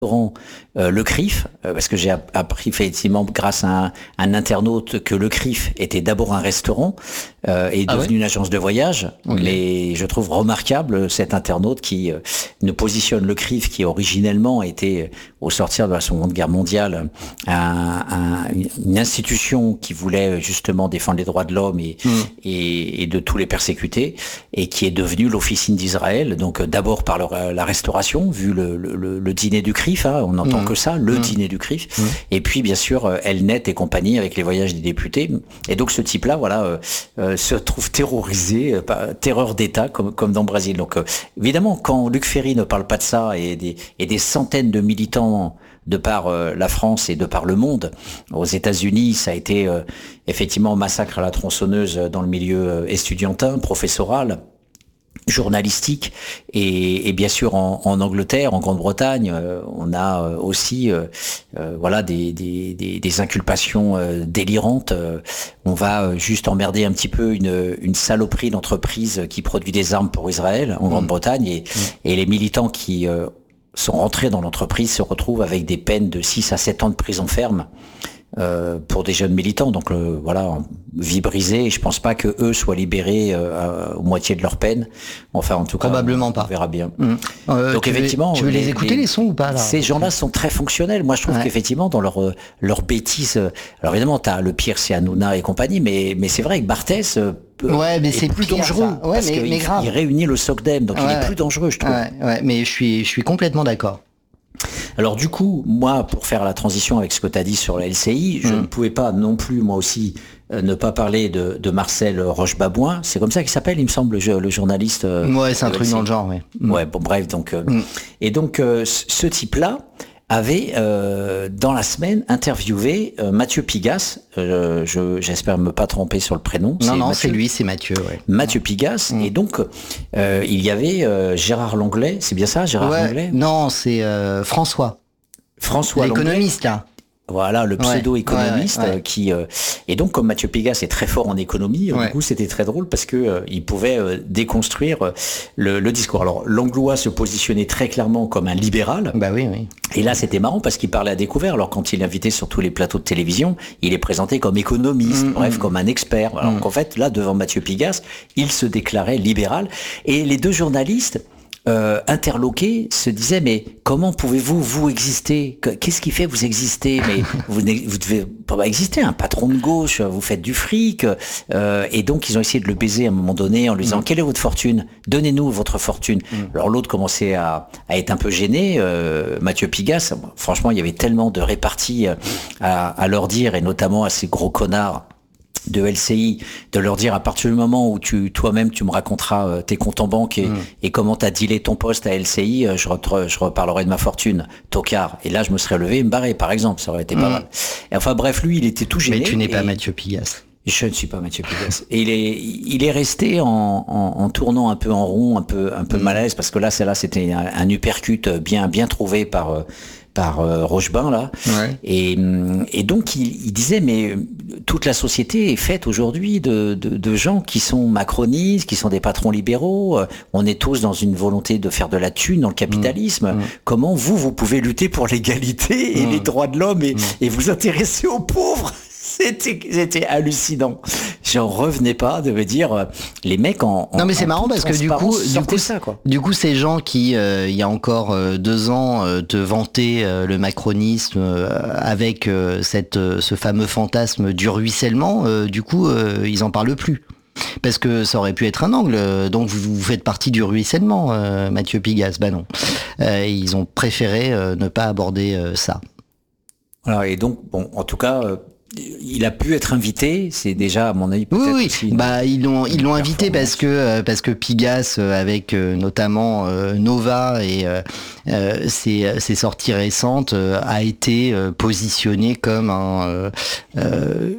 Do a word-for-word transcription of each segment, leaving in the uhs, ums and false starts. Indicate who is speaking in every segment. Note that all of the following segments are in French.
Speaker 1: Euh, le C R I F, euh, parce que j'ai appris effectivement grâce à un, un internaute que le C R I F était d'abord un restaurant euh, et est
Speaker 2: Ah
Speaker 1: devenu
Speaker 2: ouais
Speaker 1: une agence de voyage.
Speaker 2: Okay.
Speaker 1: Mais je trouve remarquable cet internaute qui euh, ne positionne le C R I F, qui originellement était, au sortir de la Seconde Guerre mondiale, un, un, une institution qui voulait justement défendre les droits de l'homme et, mmh. et, et de tous les persécutés, et qui est devenue l'officine d'Israël. Donc euh, d'abord par le, la restauration, vu le, le, le dîner du C R I F, hein, on entend mmh. que ça, le mmh. dîner du C R I F, mmh. et puis bien sûr Elnet et compagnie avec les voyages des députés. Et donc ce type-là, voilà, euh, euh, se trouve terrorisé, euh, par, terreur d'État comme comme dans le Brésil. Donc euh, évidemment, quand Luc Ferry ne parle pas de ça et des et des centaines de militants de par euh, la France et de par le monde, aux États-Unis, ça a été euh, effectivement massacre à la tronçonneuse dans le milieu estudiantin, professoral, journalistique, et, et bien sûr en, en Angleterre, en Grande-Bretagne, euh, on a euh, aussi euh, euh, voilà des, des, des, des inculpations euh, délirantes. Euh, on va euh, juste emmerder un petit peu une, une saloperie d'entreprise qui produit des armes pour Israël en Grande-Bretagne, et, mmh. et les militants qui euh, sont rentrés dans l'entreprise se retrouvent avec des peines de six à sept ans de prison ferme. Euh, pour des jeunes militants, donc euh, voilà, vie brisée. Et je pense pas que eux soient libérés euh, au moitié de leur peine. Enfin, en tout cas,
Speaker 2: probablement
Speaker 1: on,
Speaker 2: pas.
Speaker 1: On verra bien.
Speaker 2: Mmh. Euh,
Speaker 1: donc
Speaker 2: tu
Speaker 1: effectivement,
Speaker 2: veux, tu veux les, les écouter les, les sons ou pas là,
Speaker 1: ces gens-là sont très fonctionnels. Moi, je trouve ouais. qu'effectivement, dans leur leur bêtise. Alors évidemment, t'as le pire, c'est Hanouna et compagnie, mais mais c'est vrai que Barthès. Euh,
Speaker 2: Ouais, mais c'est
Speaker 1: plus
Speaker 2: pire,
Speaker 1: dangereux
Speaker 2: ça. Ouais,
Speaker 1: parce
Speaker 2: mais,
Speaker 1: qu'il
Speaker 2: mais grave.
Speaker 1: il réunit le SOCDEM, donc
Speaker 2: ouais,
Speaker 1: il est plus dangereux, je trouve.
Speaker 2: Ouais, ouais, mais je suis je suis complètement d'accord.
Speaker 1: Alors du coup, moi, pour faire la transition avec ce que tu as dit sur la L C I, je mmh. ne pouvais pas non plus, moi aussi, euh, ne pas parler de, de Marcel Roche-Babouin. C'est comme ça qu'il s'appelle, il me semble, le, le journaliste. Euh,
Speaker 2: ouais, c'est un truc L C I. Dans le genre, ouais.
Speaker 1: Mmh. Ouais, bon, bref, donc... Euh, mmh. Et donc, euh, ce type-là avait, euh, dans la semaine, interviewé euh, Mathieu Pigasse. Euh, je, j'espère me pas tromper sur le prénom.
Speaker 2: Non,
Speaker 1: c'est
Speaker 2: non,
Speaker 1: Mathieu,
Speaker 2: c'est lui, c'est Mathieu. Ouais.
Speaker 1: Mathieu Pigasse. Mmh. Et donc, euh, il y avait euh, Gérard Longley. C'est bien ça, Gérard
Speaker 2: ouais,
Speaker 1: Longley?
Speaker 2: Non, c'est euh, François.
Speaker 1: François
Speaker 2: l'économiste, là.
Speaker 1: Voilà, le pseudo-économiste
Speaker 2: ouais, ouais, ouais.
Speaker 1: qui euh, et donc comme Mathieu Pigasse est très fort en économie, ouais. du coup c'était très drôle parce que euh, il pouvait euh, déconstruire euh, le, le discours. Alors Langlois se positionnait très clairement comme un libéral.
Speaker 2: Bah oui, oui.
Speaker 1: Et là c'était marrant parce qu'il parlait à découvert. Alors quand il est invité sur tous les plateaux de télévision, il est présenté comme économiste, mmh, bref, mmh. comme un expert. Alors mmh. qu'en fait là devant Mathieu Pigasse, il se déclarait libéral. Et les deux journalistes Euh, interloqués se disaient mais comment pouvez-vous vous exister, qu'est-ce qui fait vous exister, mais vous, vous devez pas exister, un patron de gauche, vous faites du fric, euh, et donc ils ont essayé de le baiser à un moment donné en lui disant mmh. quelle est votre fortune, donnez-nous votre fortune. Mmh. Alors l'autre commençait à, à être un peu gêné, euh, Mathieu Pigasse, franchement il y avait tellement de réparties à, à leur dire, et notamment à ces gros connards de L C I, de leur dire à partir du moment où tu toi-même tu me raconteras euh, tes comptes en banque et, mmh. et comment t'as dealé ton poste à L C I, euh, je, re, je reparlerai de ma fortune, tocard. Et là je me serais levé et me barrer par exemple, ça aurait été mmh. pas mal. Et enfin bref, lui il était tout gêné.
Speaker 2: Mais tu n'es
Speaker 1: et...
Speaker 2: pas Mathieu Pigasse.
Speaker 1: Je ne suis pas Mathieu Pigasse. Et il est, il est resté en, en, en tournant un peu en rond, un peu, un peu mmh. malaise, parce que là, c'est là, c'était un, un uppercut bien, bien trouvé par, par euh, Rochebin là.
Speaker 2: Ouais.
Speaker 1: Et, et donc il, il disait mais toute la société est faite aujourd'hui de, de, de gens qui sont macronistes, qui sont des patrons libéraux. On est tous dans une volonté de faire de la thune dans le capitalisme. Mmh. Mmh. Comment vous, vous pouvez lutter pour l'égalité et mmh. les droits de l'homme et, mmh. et vous intéresser aux pauvres? C'était, c'était hallucinant. J'en revenais pas de me dire euh, les mecs en, en
Speaker 2: non mais c'est marrant parce que du coup, du coup,
Speaker 1: ça, quoi.
Speaker 2: Du coup, ces gens qui euh, il y a encore euh, deux ans euh, te vantaient euh, le macronisme euh, avec euh, cette euh, ce fameux fantasme du ruissellement, euh, du coup, euh, ils en parlent plus. Parce que ça aurait pu être un angle. Donc vous, vous faites partie du ruissellement, euh, Mathieu Pigasse. Bah non. Euh, ils ont préféré euh, ne pas aborder euh, ça.
Speaker 1: Voilà. Et donc bon, en tout cas. Euh... Il a pu être invité, c'est déjà à mon avis peut-être
Speaker 2: oui, oui.
Speaker 1: aussi une,
Speaker 2: bah ils l'ont ils l'ont invité parce que euh, parce que Pigasse euh, avec euh, notamment euh, Nova et euh, euh, ses ses sorties récentes euh, a été euh, positionné comme un euh, euh,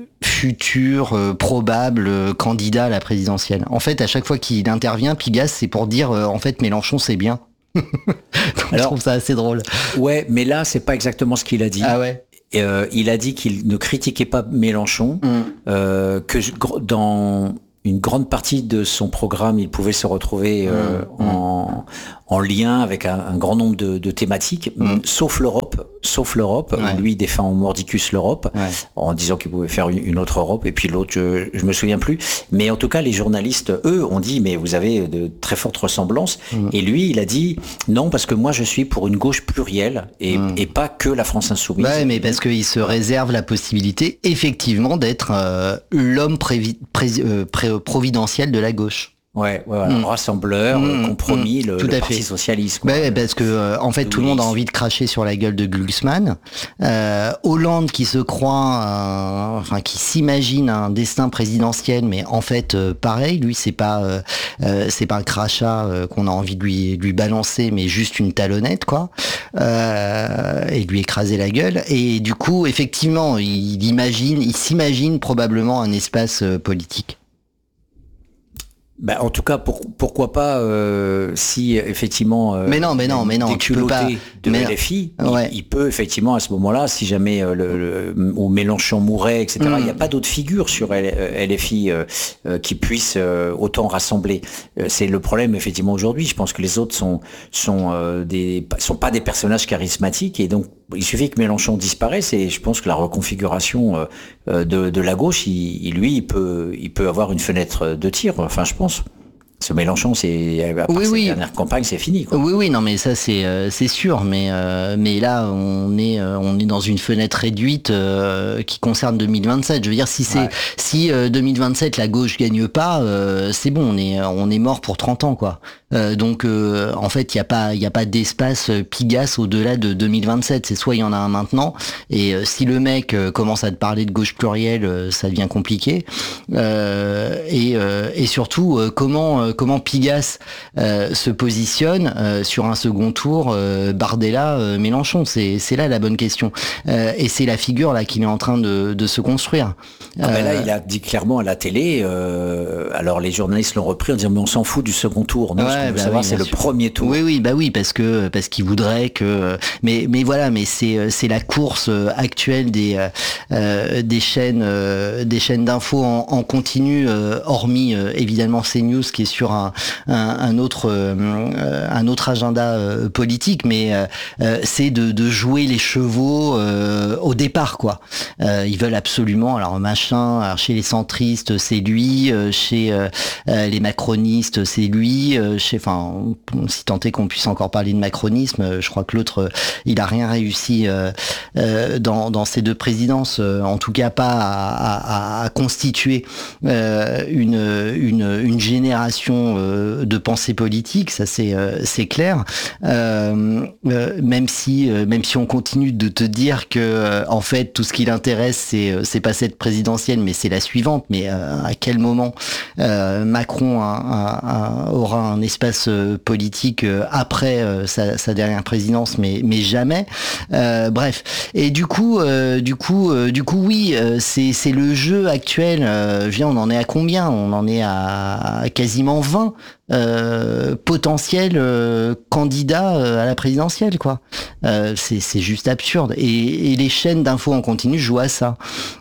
Speaker 2: futur euh, probable euh, candidat à la présidentielle. En fait, à chaque fois qu'il intervient, Pigasse c'est pour dire euh, en fait Mélenchon c'est bien. Donc, alors, je trouve ça assez drôle.
Speaker 1: Ouais, mais là c'est pas exactement ce qu'il a dit.
Speaker 2: Ah ouais.
Speaker 1: Euh, il a dit qu'il ne critiquait pas Mélenchon, mmh. euh, que je, dans une grande partie de son programme, il pouvait se retrouver euh, mmh, en, en lien avec un, un grand nombre de, de thématiques, mmh. sauf l'Europe, sauf l'Europe. Ouais. Lui, il défend mordicus l'Europe, ouais. en disant qu'il pouvait faire une, une autre Europe, et puis l'autre, je, je me souviens plus. Mais en tout cas, les journalistes, eux, ont dit, mais vous avez de très fortes ressemblances. Mmh. Et lui, il a dit, non, parce que moi, je suis pour une gauche plurielle, et, mmh. et pas que la France insoumise.
Speaker 2: Ouais, mais parce qu'il se réserve la possibilité, effectivement, d'être euh, l'homme prévi- pré- euh, pré- providentiel de la gauche.
Speaker 1: Ouais, ouais, ouais. Mmh. rassembleur, mmh. compromis, mmh. le,
Speaker 2: tout
Speaker 1: le
Speaker 2: à
Speaker 1: Parti
Speaker 2: fait.
Speaker 1: socialiste. Quoi.
Speaker 2: Ouais, parce que euh, en fait, Louis. Tout le monde a envie de cracher sur la gueule de Glucksmann. Euh, Hollande qui se croit, euh, enfin qui s'imagine un destin présidentiel, mais en fait, euh, pareil, lui, c'est pas, euh, euh, c'est pas un crachat euh, qu'on a envie de lui, de lui balancer, mais juste une talonnette, quoi, euh, et de lui écraser la gueule. Et du coup, effectivement, il, il imagine, il s'imagine probablement un espace euh, politique.
Speaker 1: Ben, en tout cas, pour, pourquoi pas euh, si effectivement. Euh,
Speaker 2: mais non, mais non, mais non, tu peux pas.
Speaker 1: De mais L F I, ouais. il, il peut effectivement à ce moment-là, si jamais euh, le, le ou Mélenchon mourait, et cetera. Mm. Il n'y a pas d'autres figures sur L F I euh, euh, qui puissent euh, autant rassembler. Euh, c'est le problème effectivement aujourd'hui. Je pense que les autres sont sont euh, des sont pas des personnages charismatiques et donc il suffit que Mélenchon disparaisse et je pense que la reconfiguration euh, de, de la gauche, il, il, lui, il peut il peut avoir une fenêtre de tir. Enfin, je pense. Ce Mélenchon, c'est à part
Speaker 2: oui,
Speaker 1: cette
Speaker 2: oui.
Speaker 1: dernière campagne, c'est fini, quoi.
Speaker 2: Oui, oui, non, mais ça c'est euh, c'est sûr, mais euh, mais là on est euh, on est dans une fenêtre réduite euh, qui concerne deux mille vingt-sept. Je veux dire, si c'est ouais. si euh, deux mille vingt-sept la gauche gagne pas, euh, c'est bon, on est on est mort pour trente ans, quoi. Euh, donc euh, en fait, il y a pas il y a pas d'espace Pigasse au-delà de deux mille vingt-sept. C'est soit il y en a un maintenant, et euh, si le mec euh, commence à te parler de gauche plurielle, euh, ça devient compliqué. Euh, et euh, et surtout euh, comment euh, comment Pigasse euh, se positionne euh, sur un second tour euh, Bardella euh, Mélenchon, c'est c'est là la bonne question. Euh, et c'est la figure là qu'il est en train de de se construire.
Speaker 1: Ah ben là, il a dit clairement à la télé. Euh, alors les journalistes l'ont repris en disant mais on s'en fout du second tour. Non,
Speaker 2: ouais,
Speaker 1: ce qu'on veut
Speaker 2: bah
Speaker 1: savoir,
Speaker 2: oui,
Speaker 1: c'est le
Speaker 2: sûr.
Speaker 1: premier tour.
Speaker 2: Oui, oui, bah oui, parce que parce qu'il voudrait que. Mais mais voilà, mais c'est c'est la course actuelle des euh, des chaînes euh, des chaînes d'infos en, en continu, euh, hormis euh, évidemment CNews qui est sur un un, un autre euh, un autre agenda euh, politique, mais euh, c'est de de jouer les chevaux euh, au départ, quoi. Euh, ils veulent absolument. Alors machin. Alors chez les centristes, c'est lui. Euh, chez euh, les macronistes, c'est lui. Euh, chez, enfin, si tant est qu'on puisse encore parler de macronisme, je crois que l'autre, il a rien réussi euh, euh, dans, dans ces deux présidences, euh, en tout cas pas à, à, à constituer euh, une, une, une génération euh, de pensée politique, ça c'est euh, c'est clair. Euh, euh, même si euh, même si on continue de te dire que euh, en fait tout ce qui l'intéresse c'est c'est pas cette présidentielle mais c'est la suivante. Mais euh, à quel moment euh, Macron a, a, a, aura un espace euh, politique euh, après euh, sa, sa dernière présidence, mais mais jamais. Euh, bref. Et du coup, euh, du coup, euh, du coup, oui, euh, c'est c'est le jeu actuel. Euh, je viens, on en est à combien ? On en est à, à quasiment vingt euh, potentiels euh, candidats euh, à la présidentielle, quoi. Euh, c'est c'est juste absurde. Et, et les chaînes d'infos en continu jouent à ça,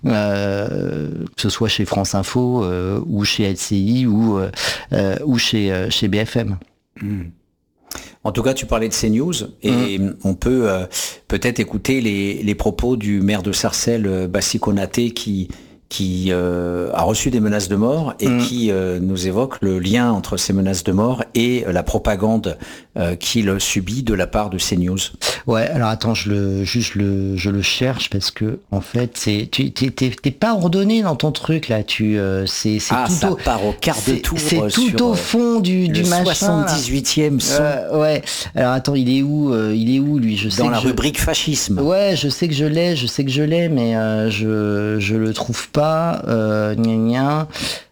Speaker 2: euh, que ce soit chez France Info euh, ou chez L C I ou euh, ou chez euh, chez B F M.
Speaker 1: Mmh. En tout cas, tu parlais de CNews et mmh. on peut euh, peut-être écouter les, les propos du maire de Sarcelles, Bassi Konaté, qui qui euh, a reçu des menaces de mort et mmh. qui euh, nous évoque le lien entre ces menaces de mort et la propagande euh, qu'il subit de la part de CNews.
Speaker 2: Ouais, alors attends, je le juste le je le cherche parce que en fait c'est tu t'es t'es, t'es pas ordonné dans ton truc là, tu euh, c'est c'est
Speaker 1: ah,
Speaker 2: tout
Speaker 1: ça
Speaker 2: au
Speaker 1: part au quart de tour.
Speaker 2: C'est tout
Speaker 1: sur,
Speaker 2: au fond du du
Speaker 1: le
Speaker 2: machin.
Speaker 1: soixante-dix-huitième son.
Speaker 2: Euh, ouais. Alors attends, il est où euh, il est où lui, je sais
Speaker 1: dans la
Speaker 2: je...
Speaker 1: rubrique fascisme.
Speaker 2: Ouais, je sais que je l'ai, je sais que je l'ai mais euh, je je le trouve pas euh gna gna.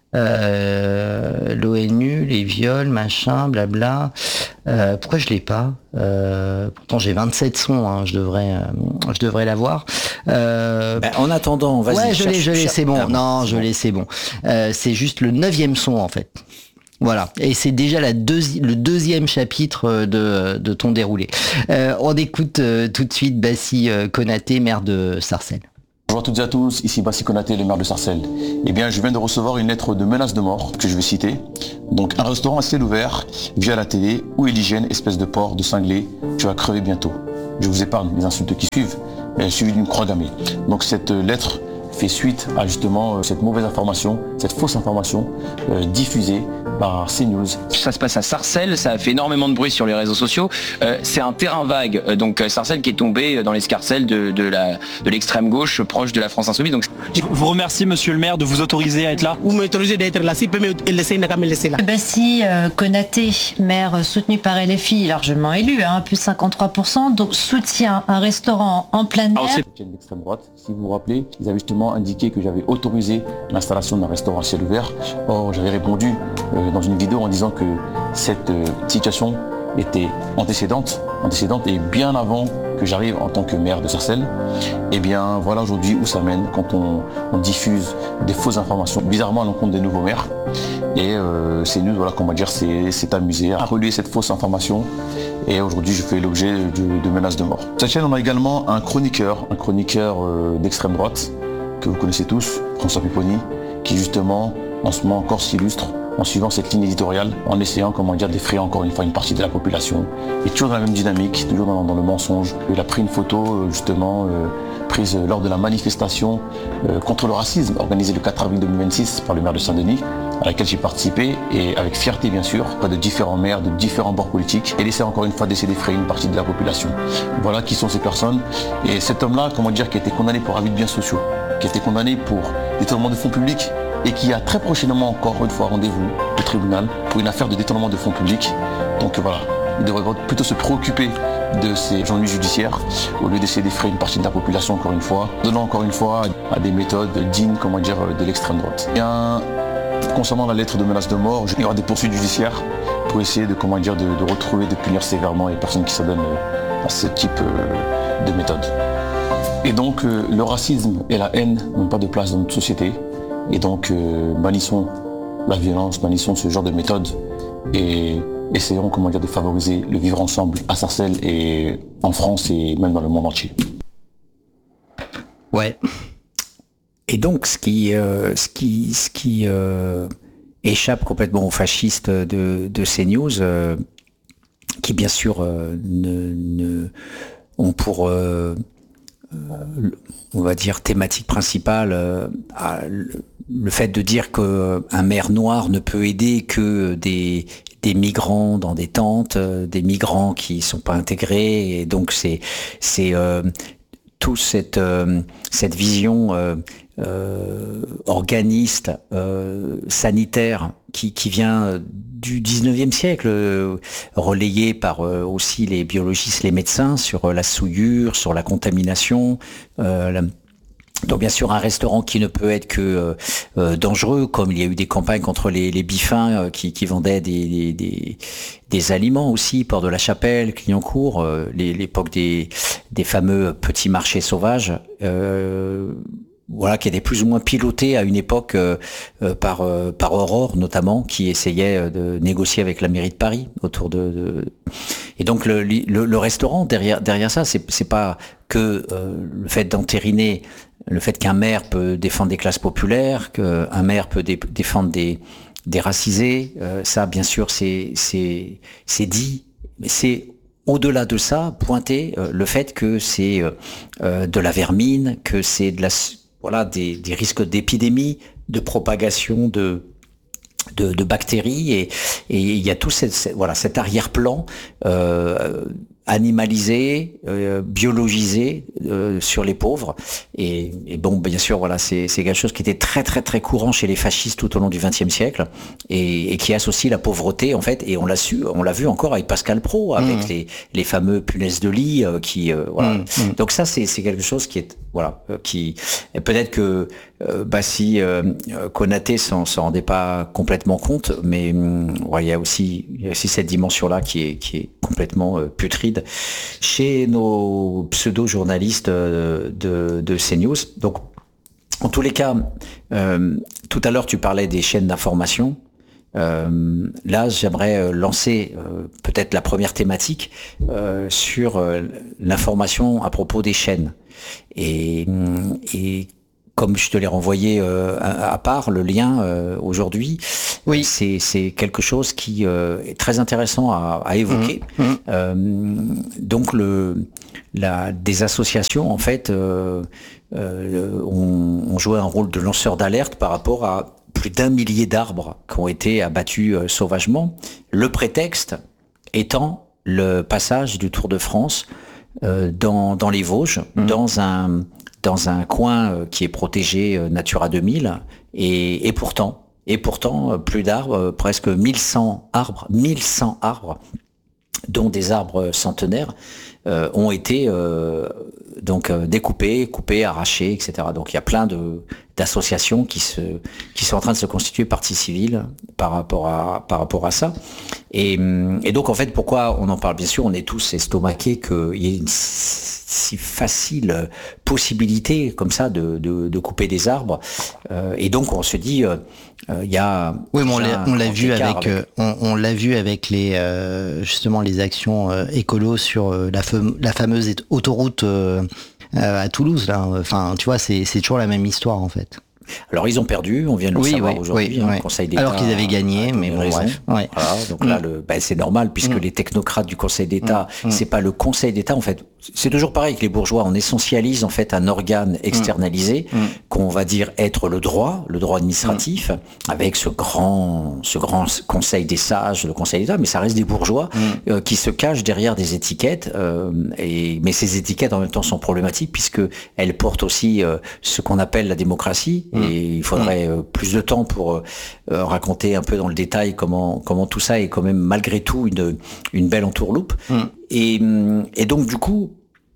Speaker 2: Euh, l'ONU, les viols, machin, blabla. Euh, pourquoi je l'ai pas euh, Pourtant j'ai vingt-sept sons, hein, je devrais, euh, je devrais l'avoir. Euh,
Speaker 1: ben, en attendant, vas-y.
Speaker 2: Ouais, je l'ai, je l'ai, c'est bon.
Speaker 1: Ah,
Speaker 2: non,
Speaker 1: c'est
Speaker 2: je
Speaker 1: bon.
Speaker 2: l'ai, c'est bon. Euh, c'est juste le neuvième son en fait. Voilà, et c'est déjà la deuxi- le deuxième chapitre de, de ton déroulé. Euh, on écoute euh, tout de suite Bassi euh, Konaté, maire de Sarcelles.
Speaker 3: Bonjour à toutes et à tous, ici Bassi Konaté, le maire de Sarcelles. Eh bien, je viens de recevoir une lettre de menace de mort que je vais citer. Donc, un restaurant à ciel ouvert, via la télé, où est l'hygiène, espèce de porc, de cinglé, tu vas crever bientôt. Je vous épargne les insultes qui suivent, mais suivi d'une croix gammée. Donc, cette lettre fait suite à justement cette mauvaise information, cette fausse information euh, diffusée par CNews.
Speaker 4: Ça se passe à Sarcelles, ça a fait énormément de bruit sur les réseaux sociaux. Euh, c'est un terrain vague, euh, donc Sarcelles qui est tombé dans l'escarcelle de, de, la, de l'extrême gauche proche de la France Insoumise. Donc...
Speaker 5: Je vous remercie monsieur le maire de vous autoriser à être là.
Speaker 6: Vous m'autorisez d'être là, s'il peut me laisser, il n'a qu'à me laisser là.
Speaker 7: Bassi euh, Konaté, maire soutenu par L F I, largement élu, hein, plus de cinquante-trois pour cent, donc soutient un restaurant en plein air.
Speaker 3: L'extrême droite, si vous vous rappelez, ils avaient justement indiqué que j'avais autorisé l'installation d'un restaurant à ciel ouvert. Or, j'avais répondu euh, dans une vidéo en disant que cette euh, situation était antécédente, antécédente et bien avant que j'arrive en tant que maire de Sarcelles. Et bien voilà aujourd'hui où ça mène quand on, on diffuse des fausses informations, bizarrement à l'encontre des nouveaux maires. Et euh, CNews, voilà, qu'on va dire, c'est amusé à relayer cette fausse information. Et aujourd'hui, je fais l'objet de, de menaces de mort. Sur cette chaîne, on a également un chroniqueur, un chroniqueur euh, d'extrême droite, que vous connaissez tous, François Pupponi, qui justement, en ce moment encore s'illustre en suivant cette ligne éditoriale, en essayant, comment dire, d'effrayer encore une fois une partie de la population. Et toujours dans la même dynamique, toujours dans, dans le mensonge. Il a pris une photo, justement, euh, prise lors de la manifestation euh, contre le racisme, organisée le quatre avril deux mille vingt-six par le maire de Saint-Denis, à laquelle j'ai participé, et avec fierté bien sûr, de différents maires, de différents bords politiques, et essaie encore une fois d'essayer d'effrayer une partie de la population. Voilà qui sont ces personnes. Et cet homme-là, comment dire, qui a été condamné pour abus de biens sociaux, qui a été condamné pour détournement de fonds publics, et qui a très prochainement encore une fois rendez-vous au tribunal pour une affaire de détournement de fonds publics. Donc voilà, il devrait plutôt se préoccuper de ces ennuis judiciaires au lieu d'essayer d'effrayer une partie de la population encore une fois, donnant encore une fois à des méthodes dignes, comment dire, de l'extrême droite. Bien, concernant la lettre de menace de mort, il y aura des poursuites judiciaires pour essayer de, comment dire, de, de retrouver, de punir sévèrement les personnes qui s'adonnent à ce type de méthode. Et donc euh, le racisme et la haine n'ont pas de place dans notre société. Et donc euh, bannissons la violence, bannissons ce genre de méthode et essayons, comment dire, de favoriser le vivre ensemble à Sarcelles et en France et même dans le monde entier.
Speaker 2: Ouais.
Speaker 1: Et donc ce qui, euh, ce qui, ce qui euh, échappe complètement aux fascistes de, de CNews, euh, qui bien sûr euh, ne, ne, ont pour... Euh, Euh, on va dire thématique principale, euh, à le, le fait de dire qu'un maire noir ne peut aider que des, des migrants dans des tentes, euh, des migrants qui sont pas intégrés, et donc c'est c'est euh, tout cette euh, cette vision euh, euh, organiste, euh, sanitaire qui qui vient du dix-neuvième siècle, euh, relayé par euh, aussi les biologistes, les médecins, sur euh, la souillure, sur la contamination. Euh, la... Donc bien sûr un restaurant qui ne peut être que euh, euh, dangereux, comme il y a eu des campagnes contre les, les bifins euh, qui, qui vendaient des, des, des, des aliments aussi, Port de la Chapelle, Clignancourt, euh, l'époque des, des fameux petits marchés sauvages. Euh, Voilà, qui était plus ou moins piloté à une époque euh, euh, par euh, par Aurore notamment, qui essayait de négocier avec la mairie de Paris autour de. de... Et donc le, le, le restaurant derrière derrière ça, c'est c'est pas que euh, le fait d'entériner le fait qu'un maire peut défendre des classes populaires, qu'un maire peut dé défendre des des racisés. Euh, ça, bien sûr, c'est c'est c'est dit, mais c'est au-delà de ça, pointer euh, le fait que c'est euh, de la vermine, que c'est de la voilà, des, des risques d'épidémie, de propagation de, de, de bactéries, et, et il y a tout cette, voilà, cet arrière-plan euh, animalisé, euh, biologisé euh, sur les pauvres. Et, et bon, bien sûr, voilà, c'est quelque chose qui était très très très courant chez les fascistes tout au long du vingtième siècle, et, et qui associe la pauvreté, en fait, et on l'a su, on l'a vu encore avec Pascal Praud, avec mmh. les, les fameux punaises de lit, euh, qui, euh, voilà. Mmh. Donc ça, c'est quelque chose qui est, voilà, euh, qui, peut-être que euh, Bassi euh, Konaté s'en rendait pas complètement compte, mais hum, ouais, il y a aussi, il y a aussi cette dimension-là qui est, qui est complètement euh, putride chez nos pseudo-journalistes euh, de, de CNews. Donc, en tous les cas, euh, tout à l'heure, tu parlais des chaînes d'information. Euh, là, j'aimerais lancer euh, peut-être la première thématique euh, sur euh, l'information à propos des chênes. Et, et comme je te l'ai renvoyé euh, à, à part, le lien euh, aujourd'hui, oui. c'est, c'est quelque chose qui euh, est très intéressant à, à évoquer. Mmh. Mmh. Euh, donc, le, la, des associations, en fait, euh, euh, ont, ont joué un rôle de lanceur d'alerte par rapport à plus d'un millier d'arbres qui ont été abattus euh, sauvagement. Le prétexte étant le passage du Tour de France euh, dans, dans les Vosges, mmh. dans un... dans un coin qui est protégé Natura deux mille, et, et pourtant, et pourtant, plus d'arbres, presque mille cent arbres, mille cent arbres, dont des arbres centenaires, euh, ont été euh, donc découpés, coupés, arrachés, et cetera. Donc il y a plein de d'associations qui se qui sont en train de se constituer partie civile par rapport à par rapport à ça. Et, et donc en fait, pourquoi on en parle? Bien sûr, on est tous estomaqués qu'il y ait une si facile possibilité comme ça de de, de couper des arbres. Euh, et donc on se dit, il euh, euh, y a
Speaker 2: oui, mais on l'a, on l'a vu avec, avec... Euh, on, on l'a vu avec les euh, justement les actions euh, écolo sur euh, la, fam- la fameuse autoroute euh, euh, à Toulouse là. Enfin, tu vois, c'est c'est toujours la même histoire en fait.
Speaker 1: Alors ils ont perdu, on vient de le
Speaker 2: oui,
Speaker 1: savoir
Speaker 2: oui,
Speaker 1: aujourd'hui,
Speaker 2: oui,
Speaker 1: hein,
Speaker 2: oui.
Speaker 1: le Conseil d'État.
Speaker 2: Alors qu'ils avaient gagné, mais bon,
Speaker 1: raison.
Speaker 2: Bref, ouais.
Speaker 1: Voilà, donc là, le, ben, c'est normal puisque mmh. les technocrates du Conseil d'État, mmh. c'est pas le Conseil d'État en fait. C'est toujours pareil que les bourgeois, on essentialise en fait un organe externalisé mmh. qu'on va dire être le droit, le droit administratif, mmh. avec ce grand, ce grand Conseil des sages, le Conseil d'État, mais ça reste des bourgeois mmh. euh, qui se cachent derrière des étiquettes. Euh, et mais ces étiquettes en même temps sont problématiques puisque elles portent aussi euh, ce qu'on appelle la démocratie. Mmh. Et il faudrait euh, plus de temps pour euh, raconter un peu dans le détail comment comment tout ça est quand même malgré tout une une belle entourloupe. Mmh. Et, et donc du coup,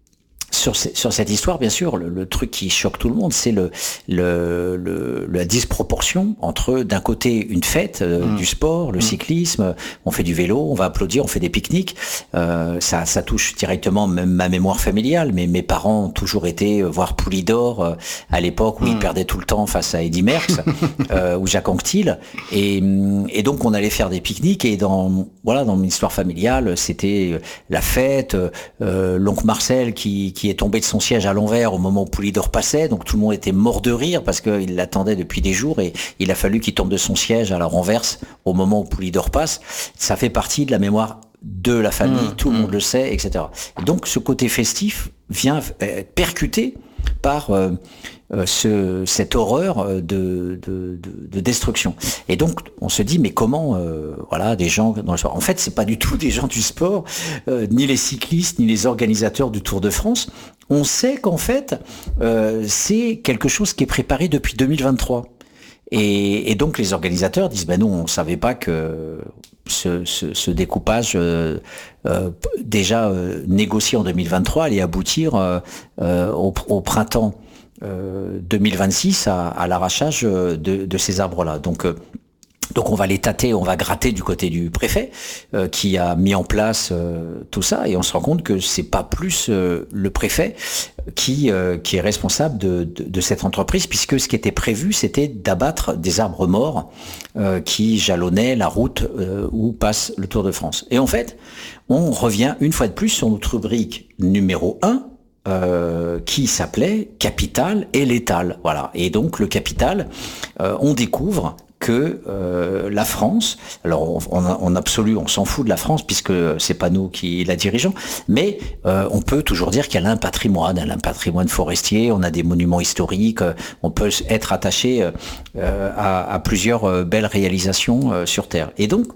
Speaker 1: sur, sur cette histoire, bien sûr, le, le truc qui choque tout le monde, c'est le, le, le la disproportion entre d'un côté une fête, euh, mmh. du sport, le mmh. cyclisme, on fait du vélo, on va applaudir, on fait des pique-niques. Euh, ça, ça touche directement même ma mémoire familiale. Mais mes parents ont toujours été voir Poulidor euh, à l'époque où mmh. ils perdaient tout le temps face à Eddy Merckx euh, ou Jacques Anquetil. Et, et donc on allait faire des pique-niques et dans voilà dans mon histoire familiale, c'était la fête, euh, l'oncle Marcel qui, qui est tombé de son siège à l'envers au moment où Poulidor passait, donc tout le monde était mort de rire parce qu'il l'attendait depuis des jours et il a fallu qu'il tombe de son siège à la renverse au moment où Poulidor passe. Ça fait partie de la mémoire de la famille, mmh, tout le mmh. monde le sait, et cetera. Et donc ce côté festif vient euh, percuter par euh, euh, ce, cette horreur de, de, de, de destruction. Et donc on se dit mais comment euh, voilà des gens dans le sport. En fait c'est pas du tout des gens du sport, euh, ni les cyclistes ni les organisateurs du Tour de France. On sait qu'en fait euh, c'est quelque chose qui est préparé depuis deux mille vingt-trois. Et, et donc les organisateurs disent ben non, on savait pas que ce, ce, ce découpage euh, euh, déjà euh, négocié en deux mille vingt-trois allait aboutir euh, euh, au, au printemps euh, deux mille vingt-six à, à l'arrachage de, de ces arbres-là. Donc euh, Donc on va les tâter, on va gratter du côté du préfet euh, qui a mis en place euh, tout ça et on se rend compte que c'est pas plus euh, le préfet qui euh, qui est responsable de, de, de cette entreprise puisque ce qui était prévu c'était d'abattre des arbres morts euh, qui jalonnaient la route euh, où passe le Tour de France. Et en fait, on revient une fois de plus sur notre rubrique numéro un Euh, qui s'appelait Capital et létal. Voilà. Et donc le capital, euh, on découvre que euh, la France, alors on, on, en absolu, on s'en fout de la France puisque c'est pas nous qui la dirigeons, mais euh, on peut toujours dire qu'elle a un patrimoine, elle a un patrimoine forestier, on a des monuments historiques, on peut être attaché euh, à, à plusieurs euh, belles réalisations euh, sur Terre. Et donc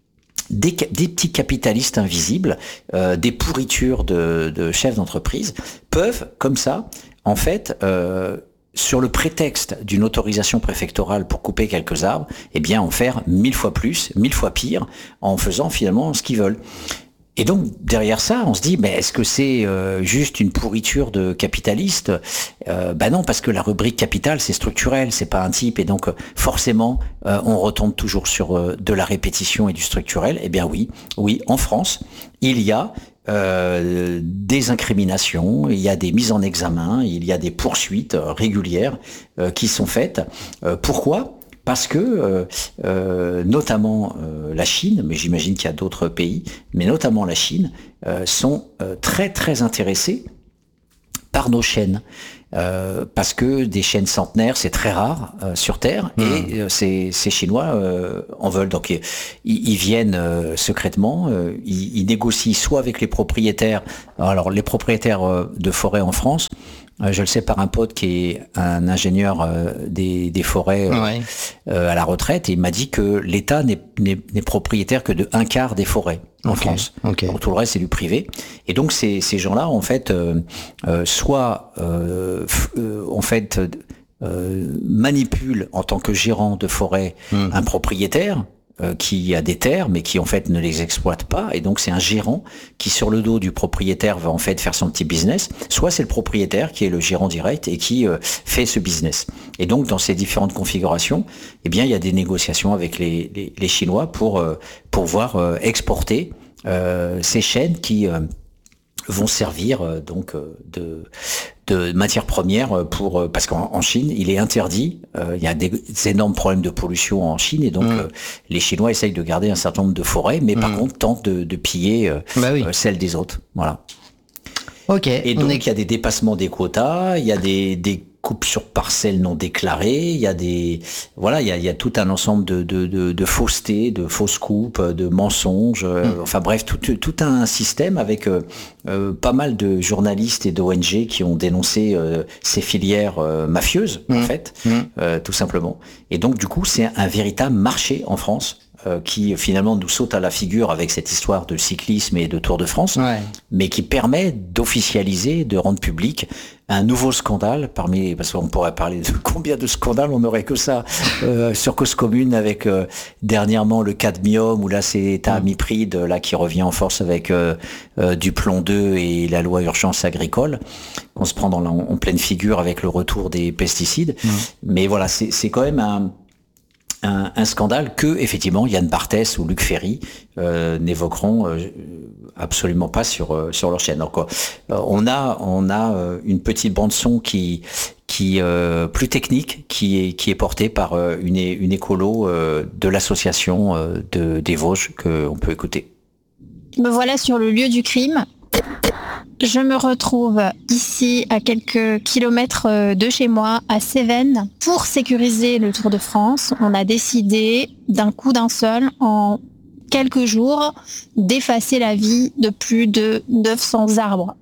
Speaker 1: Des, des petits capitalistes invisibles, euh, des pourritures de, de chefs d'entreprise, peuvent, comme ça, en fait, euh, sur le prétexte d'une autorisation préfectorale pour couper quelques arbres, eh bien, en faire mille fois plus, mille fois pire, en faisant finalement ce qu'ils veulent. Et donc, derrière ça, on se dit, mais est-ce que c'est euh, juste une pourriture de capitaliste ? euh, Ben non, parce que la rubrique capital, c'est structurel, c'est pas un type, et donc forcément, euh, on retombe toujours sur euh, de la répétition et du structurel. Eh bien oui, oui, en France, il y a euh, des incriminations, il y a des mises en examen, il y a des poursuites euh, régulières euh, qui sont faites. Euh, pourquoi ? parce que euh, euh, notamment euh, la Chine, mais j'imagine qu'il y a d'autres pays, mais notamment la Chine, euh, sont euh, très très intéressés par nos chênes. Euh, parce que des chênes centenaires, c'est très rare euh, sur Terre, mmh. et euh, ces, ces Chinois euh, en veulent. Donc ils, ils viennent euh, secrètement, euh, ils, ils négocient soit avec les propriétaires, alors les propriétaires euh, de forêts en France, euh, je le sais par un pote qui est un ingénieur euh, des, des forêts euh, ouais. euh, à la retraite, et il m'a dit que l'État n'est, n'est, n'est propriétaire que de un quart des forêts en okay, France. Okay. Donc tout le reste c'est du privé. Et donc ces, ces gens-là en fait euh, euh, soit euh, euh, en fait euh, manipulent en tant que gérant de forêt mmh. un propriétaire euh, qui a des terres mais qui en fait ne les exploite pas, et donc c'est un gérant qui sur le dos du propriétaire va en fait faire son petit business, soit c'est le propriétaire qui est le gérant direct et qui euh, fait ce business. Et donc dans ces différentes configurations, eh bien il y a des négociations avec les, les, les Chinois pour euh, pour pouvoir euh, exporter euh, ces chênes qui euh, vont servir euh, donc euh, de de matières premières pour euh, parce qu'en en Chine il est interdit, euh, il y a des, des énormes problèmes de pollution en Chine, et donc mmh. euh, les Chinois essayent de garder un certain nombre de forêts, mais mmh. par contre tentent de, de piller euh, bah oui. euh, celles des autres. Voilà.
Speaker 2: Ok.
Speaker 1: Et donc
Speaker 2: est...
Speaker 1: il y a des dépassements des quotas, il y a des, des coupes sur parcelles non déclarées, il y a des voilà, il y a, il y a tout un ensemble de, de, de, de faussetés, de fausses coupes, de mensonges, mmh. euh, enfin bref, tout, tout un système avec euh, euh, pas mal de journalistes et d'O N G qui ont dénoncé euh, ces filières euh, mafieuses mmh. en fait, mmh. euh, tout simplement. Et donc du coup, c'est un véritable marché en France. Euh, qui finalement nous saute à la figure avec cette histoire de cyclisme et de Tour de France, ouais. mais qui permet d'officialiser, de rendre public un nouveau scandale parmi, parce qu'on pourrait parler de combien de scandales, on n'aurait que ça euh, sur Cause Commune avec euh, dernièrement le cadmium, où là c'est état amipride là qui revient en force avec euh, euh, du plomb deux et la loi urgence agricole, qu'on se prend dans la, en pleine figure avec le retour des pesticides. Mmh. Mais voilà, c'est, c'est quand même un Un, un scandale que effectivement Yann Barthès ou Luc Ferry euh, n'évoqueront euh, absolument pas sur euh, sur leur chaîne. Donc euh, on a on a euh, une petite bande son qui qui euh, plus technique qui est qui est portée par euh, une une écolo euh, de l'association euh, de des Vosges que on peut écouter.
Speaker 8: Me voilà sur le lieu du crime. Je me retrouve ici à quelques kilomètres de chez moi, à Cévennes. Pour sécuriser le Tour de France, on a décidé d'un coup d'un seul, en quelques jours, d'effacer la vie de plus de neuf cents arbres.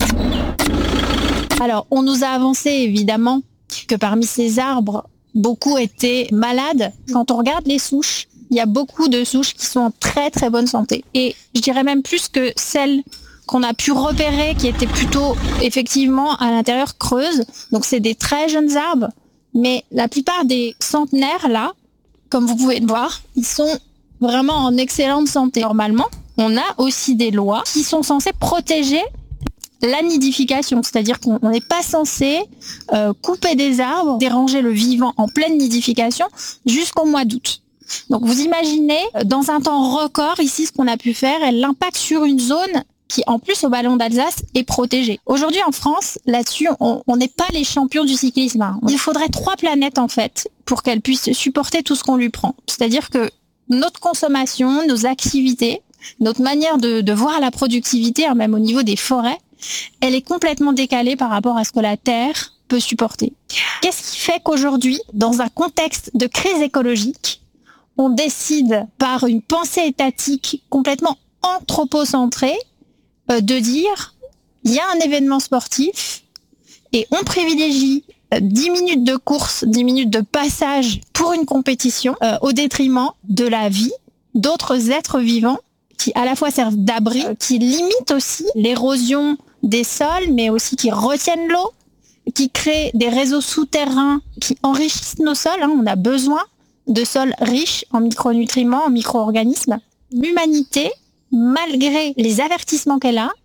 Speaker 8: Alors, on nous a avancé évidemment que parmi ces arbres, beaucoup étaient malades. Quand on regarde les souches, il y a beaucoup de souches qui sont en très très bonne santé. Et je dirais même plus que celles qu'on a pu repérer qui étaient plutôt effectivement à l'intérieur creuses. Donc c'est des très jeunes arbres, mais la plupart des centenaires là, comme vous pouvez le voir, ils sont vraiment en excellente santé. Normalement, on a aussi des lois qui sont censées protéger la nidification, c'est-à-dire qu'on n'est pas censé euh, couper des arbres, déranger le vivant en pleine nidification jusqu'au mois d'août. Donc vous imaginez, dans un temps record, ici ce qu'on a pu faire, et l'impact sur une zone qui, en plus, au Ballon d'Alsace, est protégée. Aujourd'hui, en France, là-dessus, on n'est pas les champions du cyclisme. Hein. Il faudrait trois planètes, en fait, pour qu'elle puisse supporter tout ce qu'on lui prend. C'est-à-dire que notre consommation, nos activités, notre manière de, de voir la productivité, hein, même au niveau des forêts, elle est complètement décalée par rapport à ce que la Terre peut supporter. Qu'est-ce qui fait qu'aujourd'hui, dans un contexte de crise écologique, on décide, par une pensée étatique complètement anthropocentrée, de dire, il y a un événement sportif et on privilégie dix minutes de course, dix minutes de passage pour une compétition euh, au détriment de la vie d'autres êtres vivants qui à la fois servent d'abri, euh, qui limitent aussi l'érosion des sols, mais aussi qui retiennent l'eau, qui créent des réseaux souterrains qui enrichissent nos sols. Hein. On a besoin de sols riches en micronutriments, en micro-organismes. L'humanité, malgré les avertissements qu'elle a,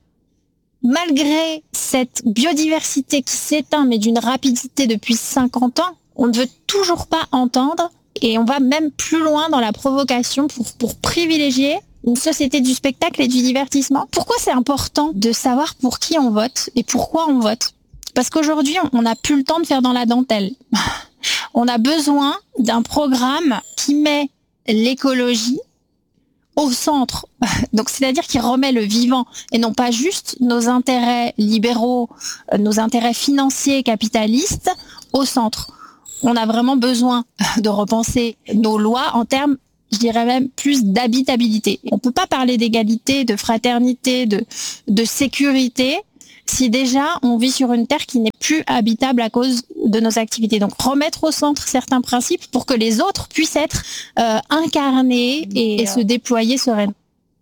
Speaker 8: malgré cette biodiversité qui s'éteint, mais d'une rapidité depuis cinquante ans, on ne veut toujours pas entendre, et on va même plus loin dans la provocation pour, pour privilégier une société du spectacle et du divertissement. Pourquoi c'est important de savoir pour qui on vote et pourquoi on vote ? Parce qu'aujourd'hui, on n'a plus le temps de faire dans la dentelle. On a besoin d'un programme qui met l'écologie au centre, donc c'est-à-dire qui remet le vivant et non pas juste nos intérêts libéraux, nos intérêts financiers capitalistes au centre. On a vraiment besoin de repenser nos lois en termes, je dirais même, plus d'habitabilité. On peut pas parler d'égalité, de fraternité, de, de sécurité si déjà on vit sur une terre qui n'est plus habitable à cause de nos activités. Donc remettre au centre certains principes pour que les autres puissent être euh, incarnés et, et se déployer sereinement.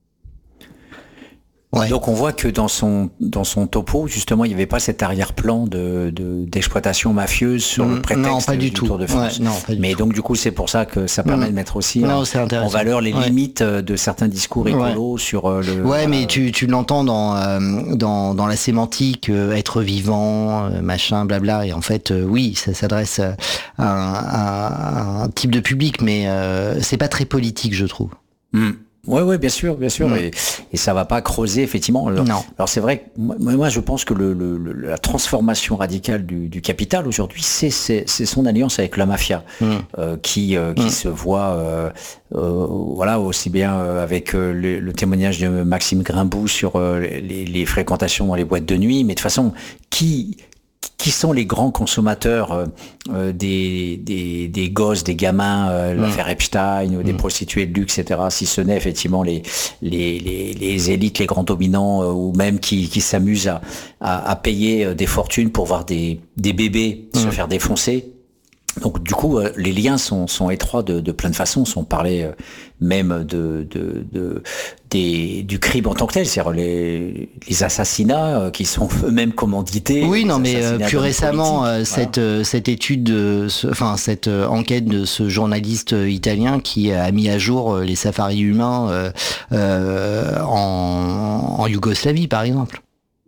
Speaker 1: Ouais. Donc on voit que dans son dans son topo, justement, il n'y avait pas cet arrière-plan de, de d'exploitation mafieuse sur mmh, le prétexte
Speaker 2: non, pas du,
Speaker 1: du
Speaker 2: tout.
Speaker 1: Tour de France.
Speaker 2: Ouais, non, pas du
Speaker 1: Mais
Speaker 2: tout.
Speaker 1: donc du coup, c'est pour ça que ça permet mmh. de mettre aussi non, en, en valeur les ouais. limites de certains discours écolos ouais. sur euh, le.
Speaker 2: Ouais,
Speaker 1: euh,
Speaker 2: mais tu tu l'entends dans euh, dans dans la sémantique, euh, être vivant, euh, machin, blabla. Et en fait, euh, oui, ça s'adresse à un, à un type de public, mais euh, c'est pas très politique, je trouve.
Speaker 1: Mmh. Ouais, ouais, bien sûr, bien sûr, mmh. et, et ça va pas creuser effectivement. Alors,
Speaker 2: non.
Speaker 1: alors c'est vrai que moi, moi je pense que le, le, le, la transformation radicale du, du capital aujourd'hui, c'est, c'est, c'est son alliance avec la mafia, mmh. euh, qui euh, qui mmh. se voit, euh, euh, voilà, aussi bien euh, avec euh, le, le témoignage de Maxime Grimbou sur euh, les, les fréquentations dans les boîtes de nuit, mais de toute façon, qui qui sont les grands consommateurs euh, euh, des, des, des gosses, des gamins, euh, mmh. l'affaire Epstein, mmh. des prostituées de luxe, et cetera, si ce n'est effectivement les, les, les, les élites, les grands dominants, euh, ou même qui, qui s'amusent à, à, à payer des fortunes pour voir des, des bébés mmh. se faire défoncer. Donc du coup, euh, les liens sont, sont étroits de, de plein de façons. On parlait euh, même de, de, de des, du crime en tant que tel, c'est-à-dire les, les assassinats euh, qui sont eux-mêmes commandités.
Speaker 2: Oui, non, mais euh, plus récemment, euh,
Speaker 1: voilà.
Speaker 2: cette euh, cette étude, de ce, enfin cette euh, enquête de ce journaliste italien qui a mis à jour euh, les safaris humains euh, euh, en, en Yougoslavie, par exemple.